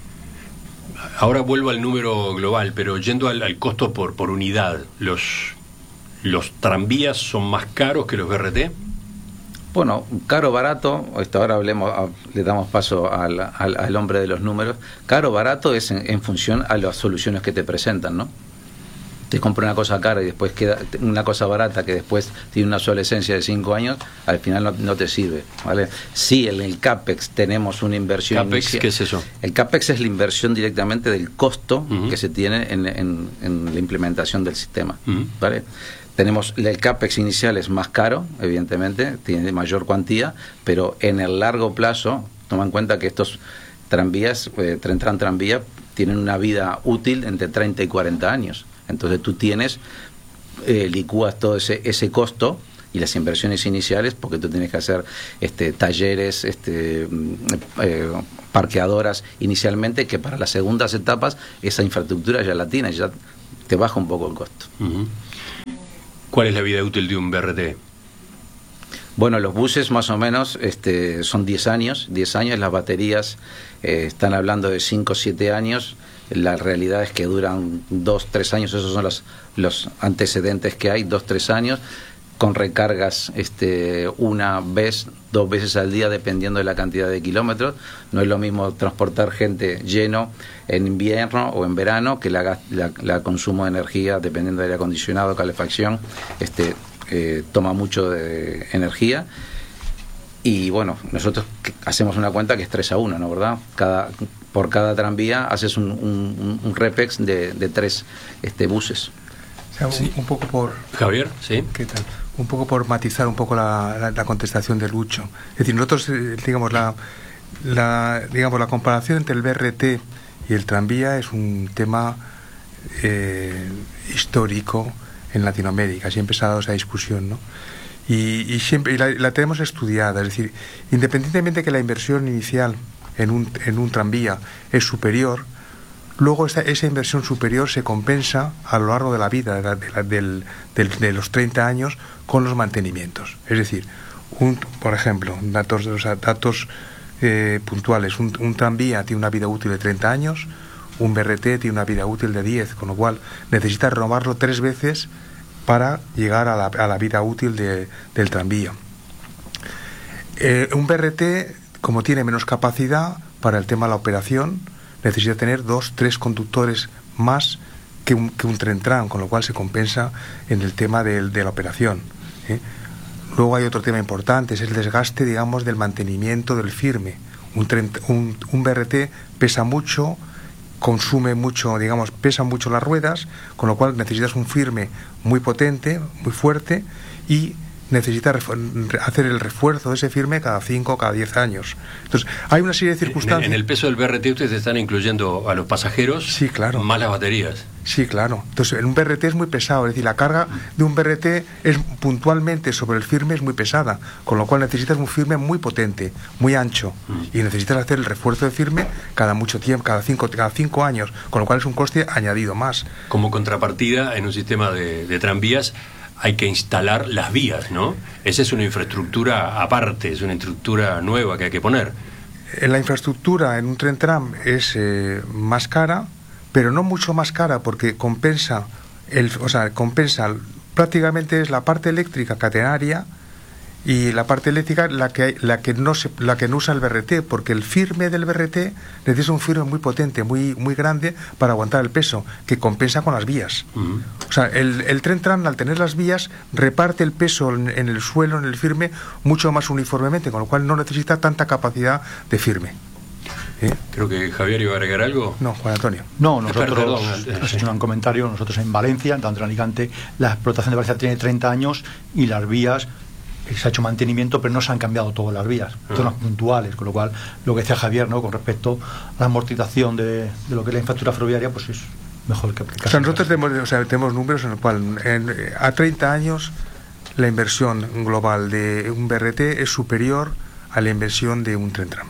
Speaker 4: Ahora vuelvo al número global, pero yendo al costo por unidad, ¿los tranvías son más caros que los BRT?
Speaker 5: Bueno, caro, barato, ahora le damos paso al hombre de los números. Caro, barato es en función a las soluciones que te presentan, ¿no? te compra una cosa cara y después queda una cosa barata que después tiene una obsolescencia de 5 años, al final no te sirve, ¿vale? Sí, en el CAPEX tenemos una inversión
Speaker 4: ¿CAPEX
Speaker 5: inicial.
Speaker 4: qué es eso?
Speaker 5: El CAPEX es la inversión directamente del costo que se tiene en la implementación del sistema, ¿vale? Tenemos el CAPEX inicial es más caro, evidentemente, tiene mayor cuantía, pero en el largo plazo, toma en cuenta que estos tranvías, Tren-Tram tranvía, tienen una vida útil entre 30 y 40 años. Entonces tú tienes, licúas todo ese costo y las inversiones iniciales, porque tú tienes que hacer talleres, parqueadoras inicialmente, que para las segundas etapas esa infraestructura ya la tienes, ya te baja un poco el costo.
Speaker 4: ¿Cuál es la vida útil de un BRT?
Speaker 5: Bueno, los buses más o menos son 10 años, las baterías están hablando de 5 o 7 años, la realidad es que duran 2-3 años, esos son los antecedentes que hay, 2-3 años, con recargas una vez, 2 veces al día, dependiendo de la cantidad de kilómetros. No es lo mismo transportar gente lleno en invierno o en verano, que la consumo de energía, dependiendo del aire acondicionado, calefacción, toma mucho de energía. Y bueno, nosotros hacemos una cuenta que es 3-1, ¿no? ¿Verdad? Por cada tranvía haces un REPEX de 3 buses.
Speaker 7: O sea, un poco por...
Speaker 4: Javier, ¿sí?
Speaker 7: ¿Qué tal? Un poco por matizar un poco la contestación de Lucho. Es decir, nosotros, digamos, la comparación entre el BRT y el tranvía es un tema histórico en Latinoamérica. Siempre se ha dado esa discusión, ¿no? Y siempre la tenemos estudiada. Es decir, independientemente de que la inversión inicial en un tranvía es superior, luego esa inversión superior se compensa a lo largo de la vida de los 30 años con los mantenimientos. Es decir, por ejemplo, datos puntuales, un tranvía tiene una vida útil de 30 años, un BRT tiene una vida útil de 10, con lo cual necesita renovarlo 3 veces para llegar a la vida útil del tranvía. Un BRT, como tiene menos capacidad para el tema de la operación, necesita tener 2-3 conductores más que un Tren-Tram, con lo cual se compensa en el tema de la operación. Luego hay otro tema importante, es el desgaste, digamos, del mantenimiento del firme. Un BRT pesa mucho, consume mucho, digamos, pesan mucho las ruedas, con lo cual necesitas un firme muy potente, muy fuerte, y necesita hacer el refuerzo de ese firme cada 5 o cada 10 años. Entonces, hay una serie de circunstancias.
Speaker 4: En el peso del BRT ustedes están incluyendo a los pasajeros,
Speaker 7: sí, claro,
Speaker 4: más las baterías.
Speaker 7: Sí, claro. Entonces, en un BRT es muy pesado, es decir, la carga de un BRT es puntualmente sobre el firme es muy pesada, con lo cual necesitas un firme muy potente, muy ancho, y necesitas hacer el refuerzo de firme cada mucho tiempo, cada 5 años, con lo cual es un coste añadido más.
Speaker 4: Como contrapartida, en un sistema de tranvías hay que instalar las vías, ¿no? Esa es una infraestructura aparte, es una infraestructura nueva que hay que poner.
Speaker 7: La infraestructura en un Tren-Tram es más cara, pero no mucho más cara, porque compensa prácticamente es la parte eléctrica catenaria y la parte eléctrica la que no usa el BRT, porque el firme del BRT necesita un firme muy potente, muy grande para aguantar el peso, que compensa con las vías. O sea, el Tren-Tram, al tener las vías, reparte el peso en el suelo, en el firme, mucho más uniformemente, con lo cual no necesita tanta capacidad de firme.
Speaker 4: Creo que Javier iba a agregar algo.
Speaker 7: No, Juan Antonio.
Speaker 6: No, nosotros, has hecho un comentario, nosotros en Valencia, tanto en Alicante, la explotación de Valencia tiene 30 años y las vías, se ha hecho mantenimiento, pero no se han cambiado todas las vías, zonas puntuales, con lo cual, lo que decía Javier, ¿no?, con respecto a la amortización de lo que es la infraestructura ferroviaria, pues es mejor que
Speaker 7: o sea, nosotros tenemos números en los cuales a 30 años la inversión global de un BRT es superior a la inversión de un Tren-Tram.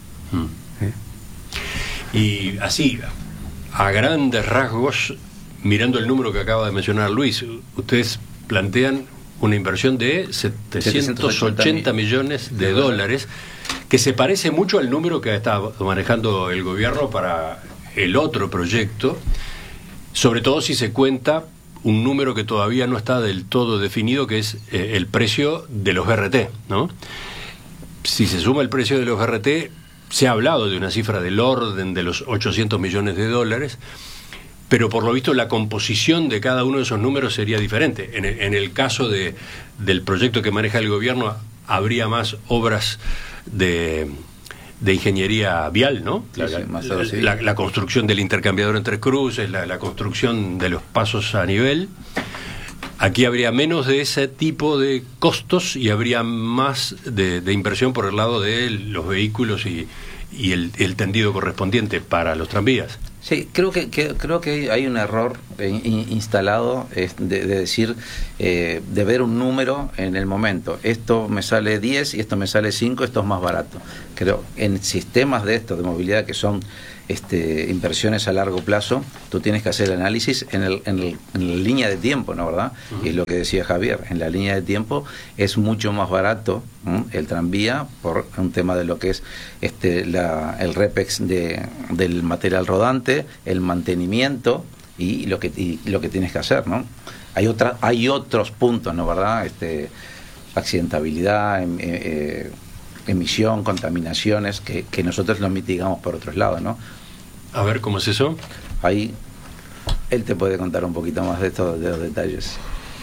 Speaker 4: Y así, a grandes rasgos, mirando el número que acaba de mencionar Luis, ustedes plantean una inversión de 780 millones de dólares, que se parece mucho al número que está manejando el gobierno para el otro proyecto, sobre todo si se cuenta un número que todavía no está del todo definido, que es el precio de los BRT, ¿no? Si se suma el precio de los BRT, se ha hablado de una cifra del orden de los 800 millones de dólares, Pero por lo visto la composición de cada uno de esos números sería diferente. En el caso del proyecto que maneja el gobierno, habría más obras de ingeniería vial, ¿no? La construcción del intercambiador en Tres Cruces, la construcción de los pasos a nivel. Aquí habría menos de ese tipo de costos y habría más de inversión por el lado de los vehículos y el tendido correspondiente para los tranvías.
Speaker 5: Sí, creo que hay un error instalado de decir, de ver un número en el momento. Esto me sale 10 y esto me sale 5, esto es más barato. Creo en sistemas de estos de movilidad que son inversiones a largo plazo, tú tienes que hacer el análisis en la línea de tiempo, ¿no, verdad? Y es lo que decía Javier, en la línea de tiempo es mucho más barato el tranvía por un tema de lo que es el REPEX del material rodante, el mantenimiento y lo que tienes que hacer, ¿no? Hay otros puntos, ¿no, verdad? Accidentabilidad, emisión, contaminaciones, que nosotros lo mitigamos por otros lados, ¿no?
Speaker 4: A ver, ¿cómo es eso?
Speaker 5: Ahí él te puede contar un poquito más de los detalles.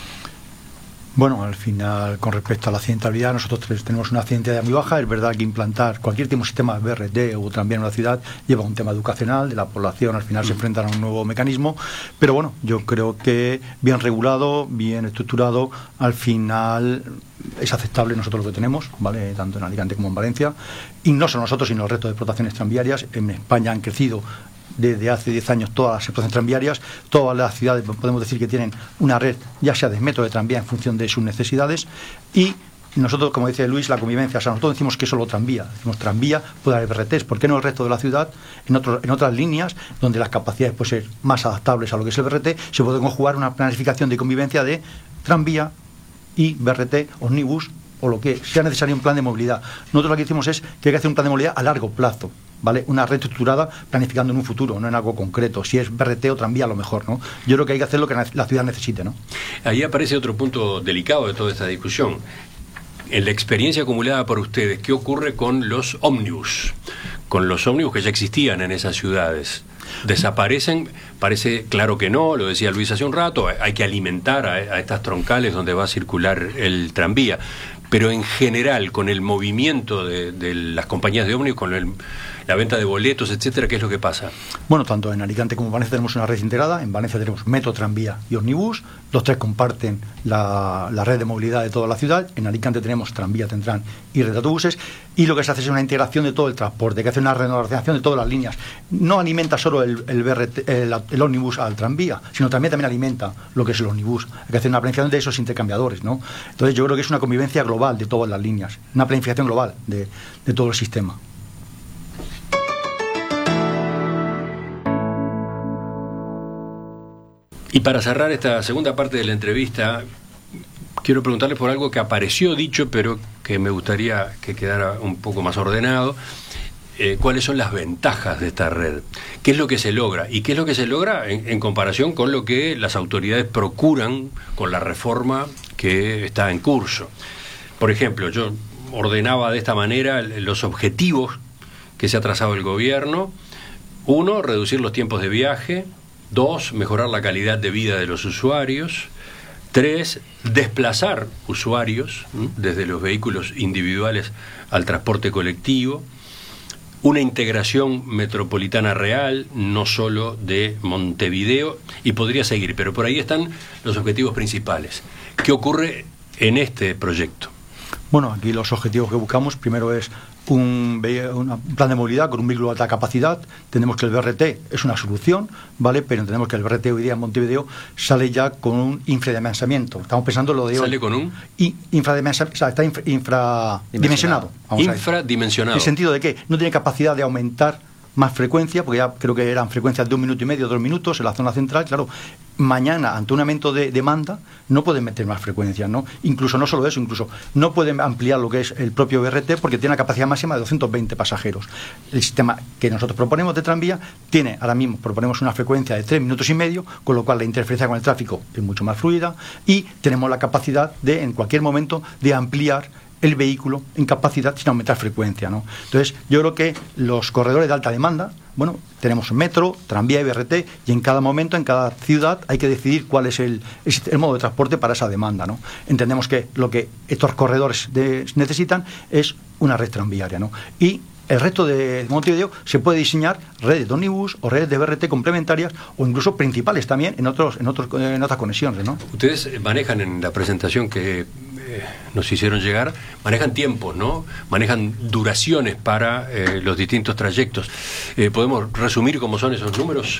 Speaker 6: Bueno, al final, con respecto a la accidentabilidad, nosotros tenemos una accidentabilidad muy baja. Es verdad que implantar cualquier tipo de sistema BRT o tranvía en una ciudad lleva un tema educacional de la población, al final se enfrentan a un nuevo mecanismo, pero bueno, yo creo que bien regulado, bien estructurado, al final es aceptable nosotros lo que tenemos, ¿vale? Tanto en Alicante como en Valencia, y no solo nosotros, sino el resto de explotaciones tranviarias. En España han crecido desde hace 10 años todas las explotaciones tranviarias, todas las ciudades podemos decir que tienen una red, ya sea de metro de tranvía en función de sus necesidades, y nosotros, como dice Luis, la convivencia, o sea, nosotros decimos que solo tranvía, decimos tranvía, puede haber BRTs, ¿por qué no el resto de la ciudad, en otras líneas, donde las capacidades pueden ser más adaptables a lo que es el BRT, se puede conjugar una planificación de convivencia de tranvía y BRT, ómnibus, o lo que sea necesario, un plan de movilidad. Nosotros lo que decimos es que hay que hacer un plan de movilidad a largo plazo, ¿vale? Una red estructurada planificando en un futuro, no en algo concreto. Si es BRT o tranvía, a lo mejor, ¿no? Yo creo que hay que hacer lo que la ciudad necesite, ¿no?
Speaker 4: Ahí aparece otro punto delicado de toda esta discusión. En la experiencia acumulada por ustedes, ¿qué ocurre con los ómnibus? Con los ómnibus que ya existían en esas ciudades. ¿Desaparecen? Parece claro que no, lo decía Luis hace un rato, hay que alimentar a estas troncales donde va a circular el tranvía. Pero en general, con el movimiento de las compañías de ómnibus, con la venta de boletos, etcétera, ¿qué es lo que pasa?
Speaker 6: Bueno, tanto en Alicante como en Valencia tenemos una red integrada. En Valencia tenemos metro, tranvía y ómnibus. Los tres comparten la red de movilidad de toda la ciudad. En Alicante tenemos tranvía, Tentran y red de autobuses. Y lo que se hace es una integración de todo el transporte, que hace una renovación de todas las líneas. No alimenta solo el ómnibus al tranvía, sino también alimenta lo que es el ómnibus. Hay que hacer una planificación de esos intercambiadores, ¿no? Entonces yo creo que es una convivencia global de todas las líneas, una planificación global de todo el sistema.
Speaker 4: Y para cerrar esta segunda parte de la entrevista, quiero preguntarles por algo que apareció dicho, pero que me gustaría que quedara un poco más ordenado. ¿Cuáles son las ventajas de esta red? ¿Qué es lo que se logra? ¿Y qué es lo que se logra en comparación con lo que las autoridades procuran con la reforma que está en curso? Por ejemplo, yo ordenaba de esta manera los objetivos que se ha trazado el gobierno. 1, reducir los tiempos de viaje. 2, mejorar la calidad de vida de los usuarios. 3, desplazar usuarios desde los vehículos individuales al transporte colectivo. Una integración metropolitana real, no solo de Montevideo, y podría seguir, pero por ahí están los objetivos principales. ¿Qué ocurre en este proyecto?
Speaker 6: Bueno, aquí los objetivos que buscamos, primero es un plan de movilidad con un vehículo de alta capacidad. Entendemos que el BRT es una solución, ¿vale? Pero entendemos que el BRT hoy día en Montevideo sale ya con un infradimensionamiento. Estamos pensando lo de hoy.
Speaker 4: ¿Sale con un?
Speaker 6: Infradimensionamiento, o sea, está infradimensionado.
Speaker 4: Infradimensionado.
Speaker 6: ¿En el sentido de que no tiene capacidad de aumentar más frecuencia, porque ya creo que eran frecuencias de 1,5 minutos, 2 minutos en la zona central, claro. Mañana, ante un aumento de demanda, no pueden meter más frecuencias, ¿no? Incluso no solo eso, incluso no pueden ampliar lo que es el propio BRT porque tiene una capacidad máxima de 220 pasajeros. El sistema que nosotros proponemos de tranvía tiene, ahora mismo proponemos una frecuencia de 3,5 minutos, con lo cual la interferencia con el tráfico es mucho más fluida y tenemos la capacidad de, en cualquier momento, de ampliar el vehículo en capacidad sin aumentar frecuencia, ¿no? Entonces, yo creo que los corredores de alta demanda, bueno, tenemos metro, tranvía y BRT, y en cada momento, en cada ciudad, hay que decidir cuál es el modo de transporte para esa demanda, ¿no? Entendemos que lo que estos corredores necesitan es una red tranviaria, ¿no? Y el resto de Montevideo se puede diseñar redes de ómnibus o redes de BRT complementarias o incluso principales también en otras conexiones, ¿no?
Speaker 4: Ustedes manejan en la presentación que nos hicieron llegar, manejan tiempos, ¿no? Manejan duraciones para los distintos trayectos. ¿Podemos resumir cómo son esos números?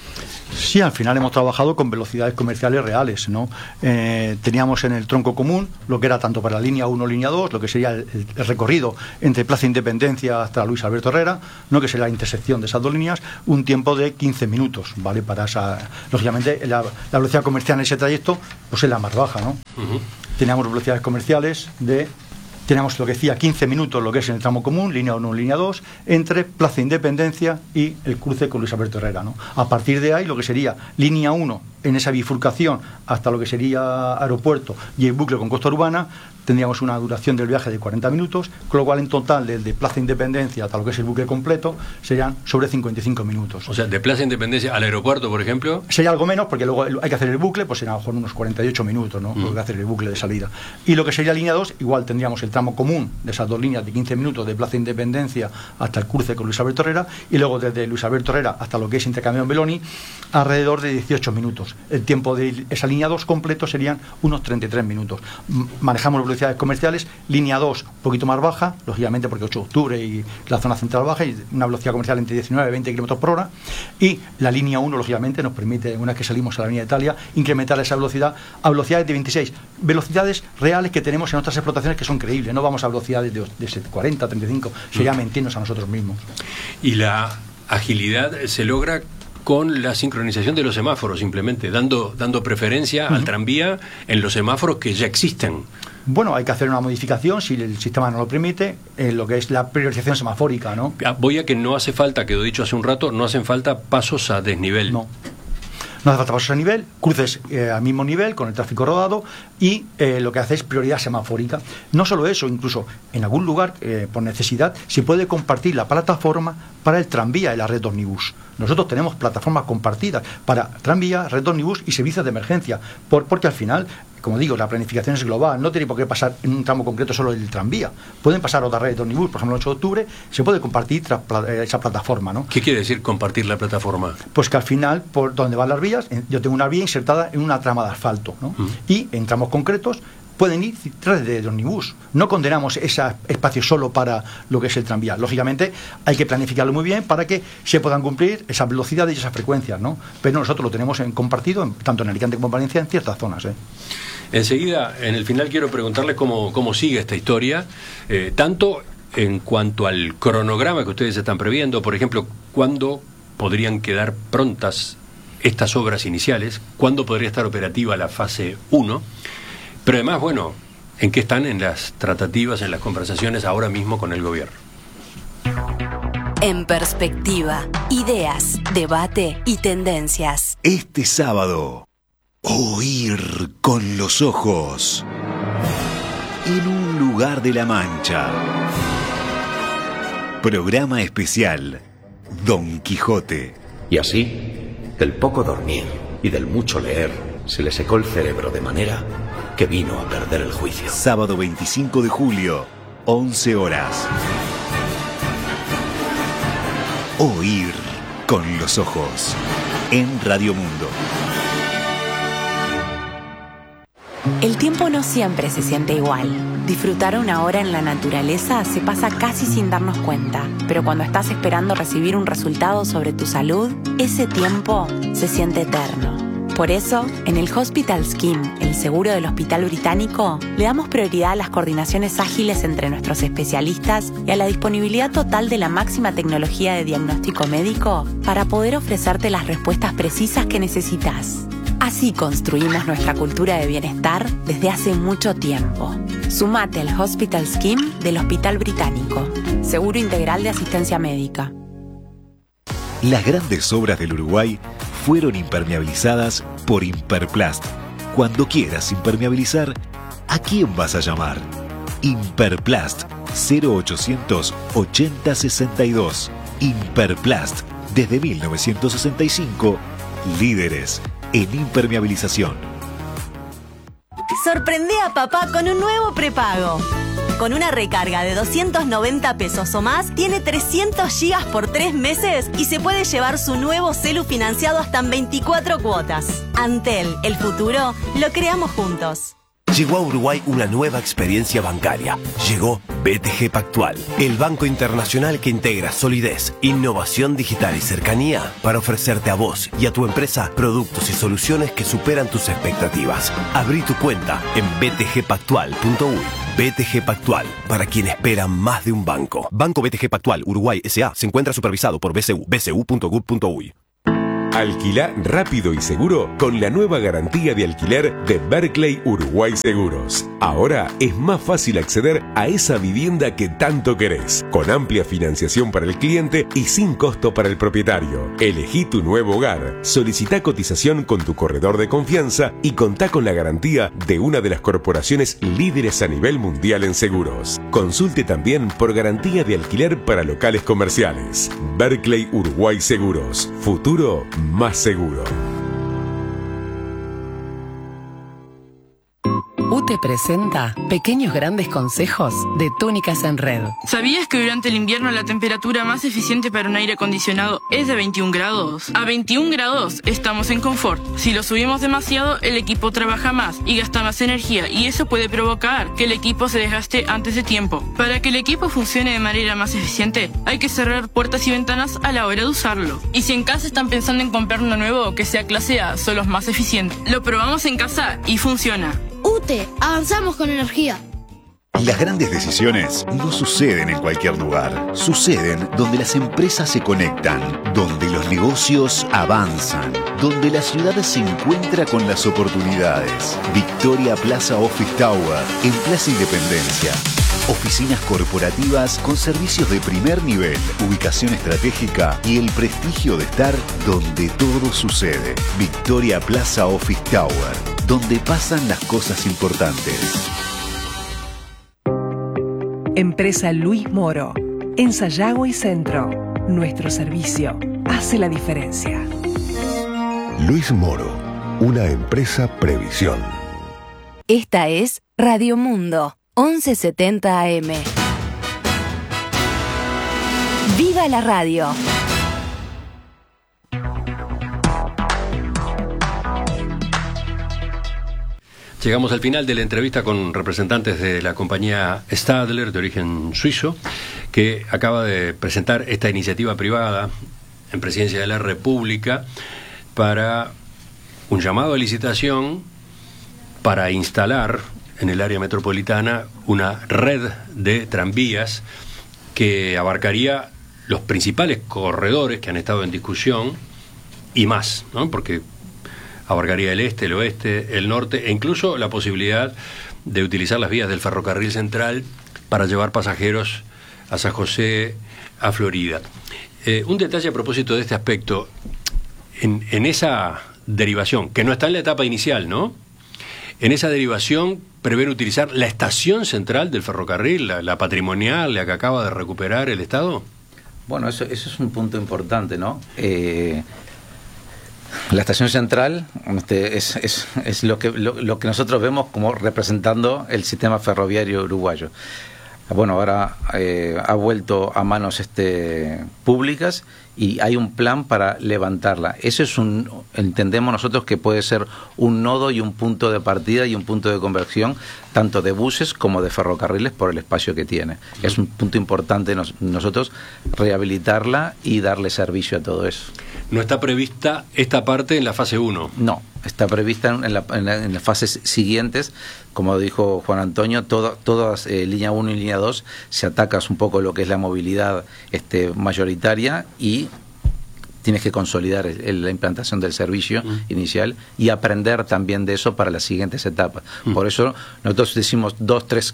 Speaker 6: Sí, al final hemos trabajado con velocidades comerciales reales, ¿no? Teníamos en el tronco común lo que era tanto para la línea 1, línea 2, lo que sería el recorrido entre Plaza Independencia hasta Luis Alberto Herrera, ¿no? Que sería la intersección de esas dos líneas, un tiempo de 15 minutos, ¿vale? Para esa, lógicamente, la velocidad comercial en ese trayecto pues es la más baja, ¿no? Teníamos velocidades comerciales tenemos lo que decía 15 minutos, lo que es en el tramo común, línea 1, línea 2, entre Plaza Independencia y el cruce con Luis Alberto Herrera, ¿no? A partir de ahí, lo que sería línea 1, en esa bifurcación hasta lo que sería aeropuerto y el bucle con costa urbana, tendríamos una duración del viaje de 40 minutos, con lo cual en total desde Plaza Independencia hasta lo que es el bucle completo serían sobre 55 minutos.
Speaker 4: O sea, de Plaza Independencia al aeropuerto, por ejemplo...
Speaker 6: Sería algo menos, porque luego hay que hacer el bucle, pues serían a lo mejor unos 48 minutos, ¿no? Hay que hacer el bucle de salida. Y lo que sería línea 2, igual tendríamos el tramo común de esas dos líneas de 15 minutos de Plaza Independencia hasta el cruce con Luis Alberto Herrera, y luego desde Luis Alberto Herrera hasta lo que es Intercambio en Beloni, alrededor de 18 minutos. El tiempo de esa línea 2 completo serían unos 33 minutos. Manejamos velocidades comerciales, línea 2 un poquito más baja, lógicamente porque 8 de octubre y la zona central baja, y una velocidad comercial entre 19 y 20 km por hora, y la línea 1 lógicamente nos permite, una vez que salimos a la Avenida Italia, incrementar esa velocidad a velocidades de 26, velocidades reales que tenemos en otras explotaciones que son creíbles, no vamos a velocidades de 40, 35, sería mentirnos a nosotros mismos.
Speaker 4: Y la agilidad se logra con la sincronización de los semáforos, simplemente dando preferencia al tranvía en los semáforos que ya existen.
Speaker 6: Bueno, hay que hacer una modificación, si el sistema no lo permite, en lo que es la priorización semafórica, ¿no?
Speaker 4: Voy a que no hace falta, quedó dicho hace un rato, no hacen falta pasos a desnivel.
Speaker 6: No hace falta pasos a nivel, cruces al mismo nivel con el tráfico rodado, y lo que hace es prioridad semafórica. No solo eso, incluso en algún lugar, por necesidad, se puede compartir la plataforma para el tranvía y la red ómnibus. Nosotros tenemos plataformas compartidas para tranvía, red ómnibus y servicios de emergencia, porque al final, como digo, la planificación es global, no tiene por qué pasar en un tramo concreto solo el tranvía. Pueden pasar otras redes de ómnibus, por ejemplo el 8 de octubre, se puede compartir esa plataforma, ¿no?
Speaker 4: ¿Qué quiere decir compartir la plataforma?
Speaker 6: Pues que al final, por donde van las vías, yo tengo una vía insertada en una trama de asfalto, ¿no? Y en tramos concretos pueden ir redes de ómnibus. No condenamos ese espacio solo para lo que es el tranvía. Lógicamente hay que planificarlo muy bien para que se puedan cumplir esas velocidades y esas frecuencias, ¿no? Pero nosotros lo tenemos compartido, tanto en Alicante como en Valencia, en ciertas zonas,
Speaker 4: Enseguida, en el final, quiero preguntarles cómo sigue esta historia, tanto en cuanto al cronograma que ustedes están previendo, por ejemplo, ¿cuándo podrían quedar prontas estas obras iniciales? ¿Cuándo podría estar operativa la fase 1? Pero además, bueno, ¿en qué están en las tratativas, en las conversaciones ahora mismo con el gobierno?
Speaker 16: En perspectiva, ideas, debate y tendencias.
Speaker 8: Este sábado, oír con los ojos. En un lugar de la Mancha. Programa especial, Don Quijote.
Speaker 17: Y así, del poco dormir y del mucho leer, se le secó el cerebro de manera que vino a perder el juicio.
Speaker 8: Sábado 25 de julio, 11 horas. Oír con los ojos. En Radio Mundo.
Speaker 18: El tiempo no siempre se siente igual. Disfrutar una hora en la naturaleza se pasa casi sin darnos cuenta, pero cuando estás esperando recibir un resultado sobre tu salud, ese tiempo se siente eterno. Por eso, en el Hospital Scheme, el seguro del Hospital Británico, le damos prioridad a las coordinaciones ágiles entre nuestros especialistas y a la disponibilidad total de la máxima tecnología de diagnóstico médico para poder ofrecerte las respuestas precisas que necesitas. Así construimos nuestra cultura de bienestar desde hace mucho tiempo. Sumate al Hospital Scheme del Hospital Británico, seguro integral de asistencia médica.
Speaker 8: Las grandes obras del Uruguay fueron impermeabilizadas por Imperplast. Cuando quieras impermeabilizar, ¿a quién vas a llamar? Imperplast 0800 8062. Imperplast, desde 1965, líderes en impermeabilización.
Speaker 19: Sorprende a papá con un nuevo prepago. Con una recarga de 290 pesos o más, tiene 300 gigas por 3 meses y se puede llevar su nuevo celu financiado hasta en 24 cuotas. Antel, el futuro, lo creamos juntos.
Speaker 20: Llegó a Uruguay una nueva experiencia bancaria. Llegó BTG Pactual, el banco internacional que integra solidez, innovación digital y cercanía para ofrecerte a vos y a tu empresa productos y soluciones que superan tus expectativas. Abrí tu cuenta en btgpactual.uy. BTG Pactual, para quien espera más de un banco. Banco BTG Pactual Uruguay S.A. se encuentra supervisado por BCU, bcu.gov.uy.
Speaker 21: Alquilá rápido y seguro con la nueva garantía de alquiler de Berkeley Uruguay Seguros. Ahora es más fácil acceder a esa vivienda que tanto querés, con amplia financiación para el cliente y sin costo para el propietario. Elegí tu nuevo hogar, solicitá cotización con tu corredor de confianza y contá con la garantía de una de las corporaciones líderes a nivel mundial en seguros. Consulte también por garantía de alquiler para locales comerciales. Berkeley Uruguay Seguros. Futuro más seguro.
Speaker 10: UTE presenta Pequeños Grandes Consejos de Túnicas en Red.
Speaker 11: ¿Sabías que durante el invierno la temperatura más eficiente para un aire acondicionado es de 21 grados? A 21 grados estamos en confort. Si lo subimos demasiado, el equipo trabaja más y gasta más energía, y eso puede provocar que el equipo se desgaste antes de tiempo. Para que el equipo funcione de manera más eficiente, hay que cerrar puertas y ventanas a la hora de usarlo. Y si en casa están pensando en comprar uno nuevo que sea clase A, son los más eficientes. Lo probamos en casa y funciona.
Speaker 12: UTE, avanzamos con energía.
Speaker 8: Las grandes decisiones no suceden en cualquier lugar. Suceden donde las empresas se conectan, donde los negocios avanzan, donde la ciudad se encuentra con las oportunidades. Victoria Plaza Office Tower, en Plaza Independencia. Oficinas corporativas con servicios de primer nivel, ubicación estratégica y el prestigio de estar donde todo sucede. Victoria Plaza Office Tower, donde pasan las cosas importantes.
Speaker 22: Empresa Luis Moro, en Sayago y Centro. Nuestro servicio hace la diferencia.
Speaker 23: Luis Moro, una empresa Previsión.
Speaker 16: Esta es Radio Mundo, 1170 AM. ¡Viva la radio!
Speaker 4: Llegamos al final de la entrevista con representantes de la compañía Stadler, de origen suizo, que acaba de presentar esta iniciativa privada en Presidencia de la República para un llamado a licitación para instalar en el área metropolitana una red de tranvías que abarcaría los principales corredores que han estado en discusión y más, ¿no? Porque abarcaría el este, el oeste, el norte e incluso la posibilidad de utilizar las vías del ferrocarril central para llevar pasajeros a San José, a Florida. Un detalle a propósito de este aspecto, en esa derivación, que no está en la etapa inicial, ¿no? En esa derivación prevén utilizar la estación central del ferrocarril, la patrimonial, la que acaba de recuperar el Estado.
Speaker 5: Bueno, eso es un punto importante, ¿no? La estación central es lo que nosotros vemos como representando el sistema ferroviario uruguayo. Bueno, ahora ha vuelto a manos públicas y hay un plan para levantarla. Eso entendemos nosotros que puede ser un nodo y un punto de partida y un punto de conversión tanto de buses como de ferrocarriles por el espacio que tiene. Es un punto importante nosotros rehabilitarla y darle servicio a todo eso.
Speaker 4: ¿No está prevista esta parte en la fase 1?
Speaker 5: No, está prevista en las fases siguientes. Como dijo Juan Antonio, todas línea 1 y línea 2 se atacas un poco lo que es la movilidad mayoritaria y tienes que consolidar la implantación del servicio inicial y aprender también de eso para las siguientes etapas. Por eso nosotros decimos 2, 3,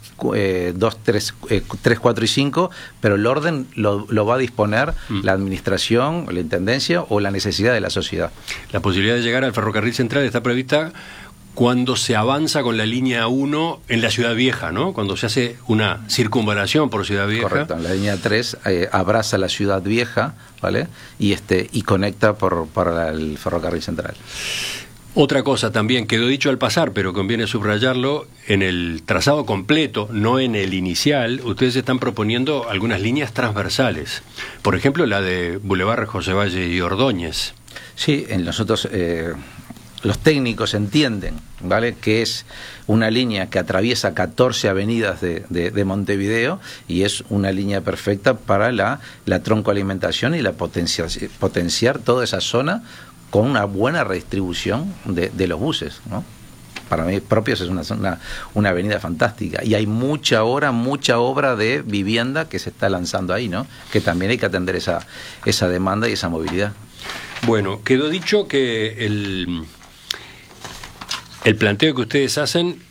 Speaker 5: 4 y 5, pero el orden lo va a disponer la administración, la intendencia o la necesidad de la sociedad.
Speaker 4: La posibilidad de llegar al ferrocarril central está prevista cuando se avanza con la línea 1 en la Ciudad Vieja, ¿no? Cuando se hace una circunvalación por Ciudad Vieja.
Speaker 5: Correcto, la línea 3 abraza la Ciudad Vieja, ¿vale? Y conecta por el ferrocarril central.
Speaker 4: Otra cosa también quedó dicho al pasar, pero conviene subrayarlo, en el trazado completo, no en el inicial, ustedes están proponiendo algunas líneas transversales. Por ejemplo, la de Boulevard José Valle y Ordóñez.
Speaker 5: Sí, nosotros los técnicos entienden, ¿vale?, que es una línea que atraviesa 14 avenidas de Montevideo y es una línea perfecta para la troncoalimentación y la potenciar toda esa zona con una buena redistribución de los buses, ¿no? Para mí, Propios es una avenida fantástica y hay mucha obra de vivienda que se está lanzando ahí, ¿no? Que también hay que atender esa demanda y esa movilidad.
Speaker 4: Bueno, quedó dicho que el planteo que ustedes hacen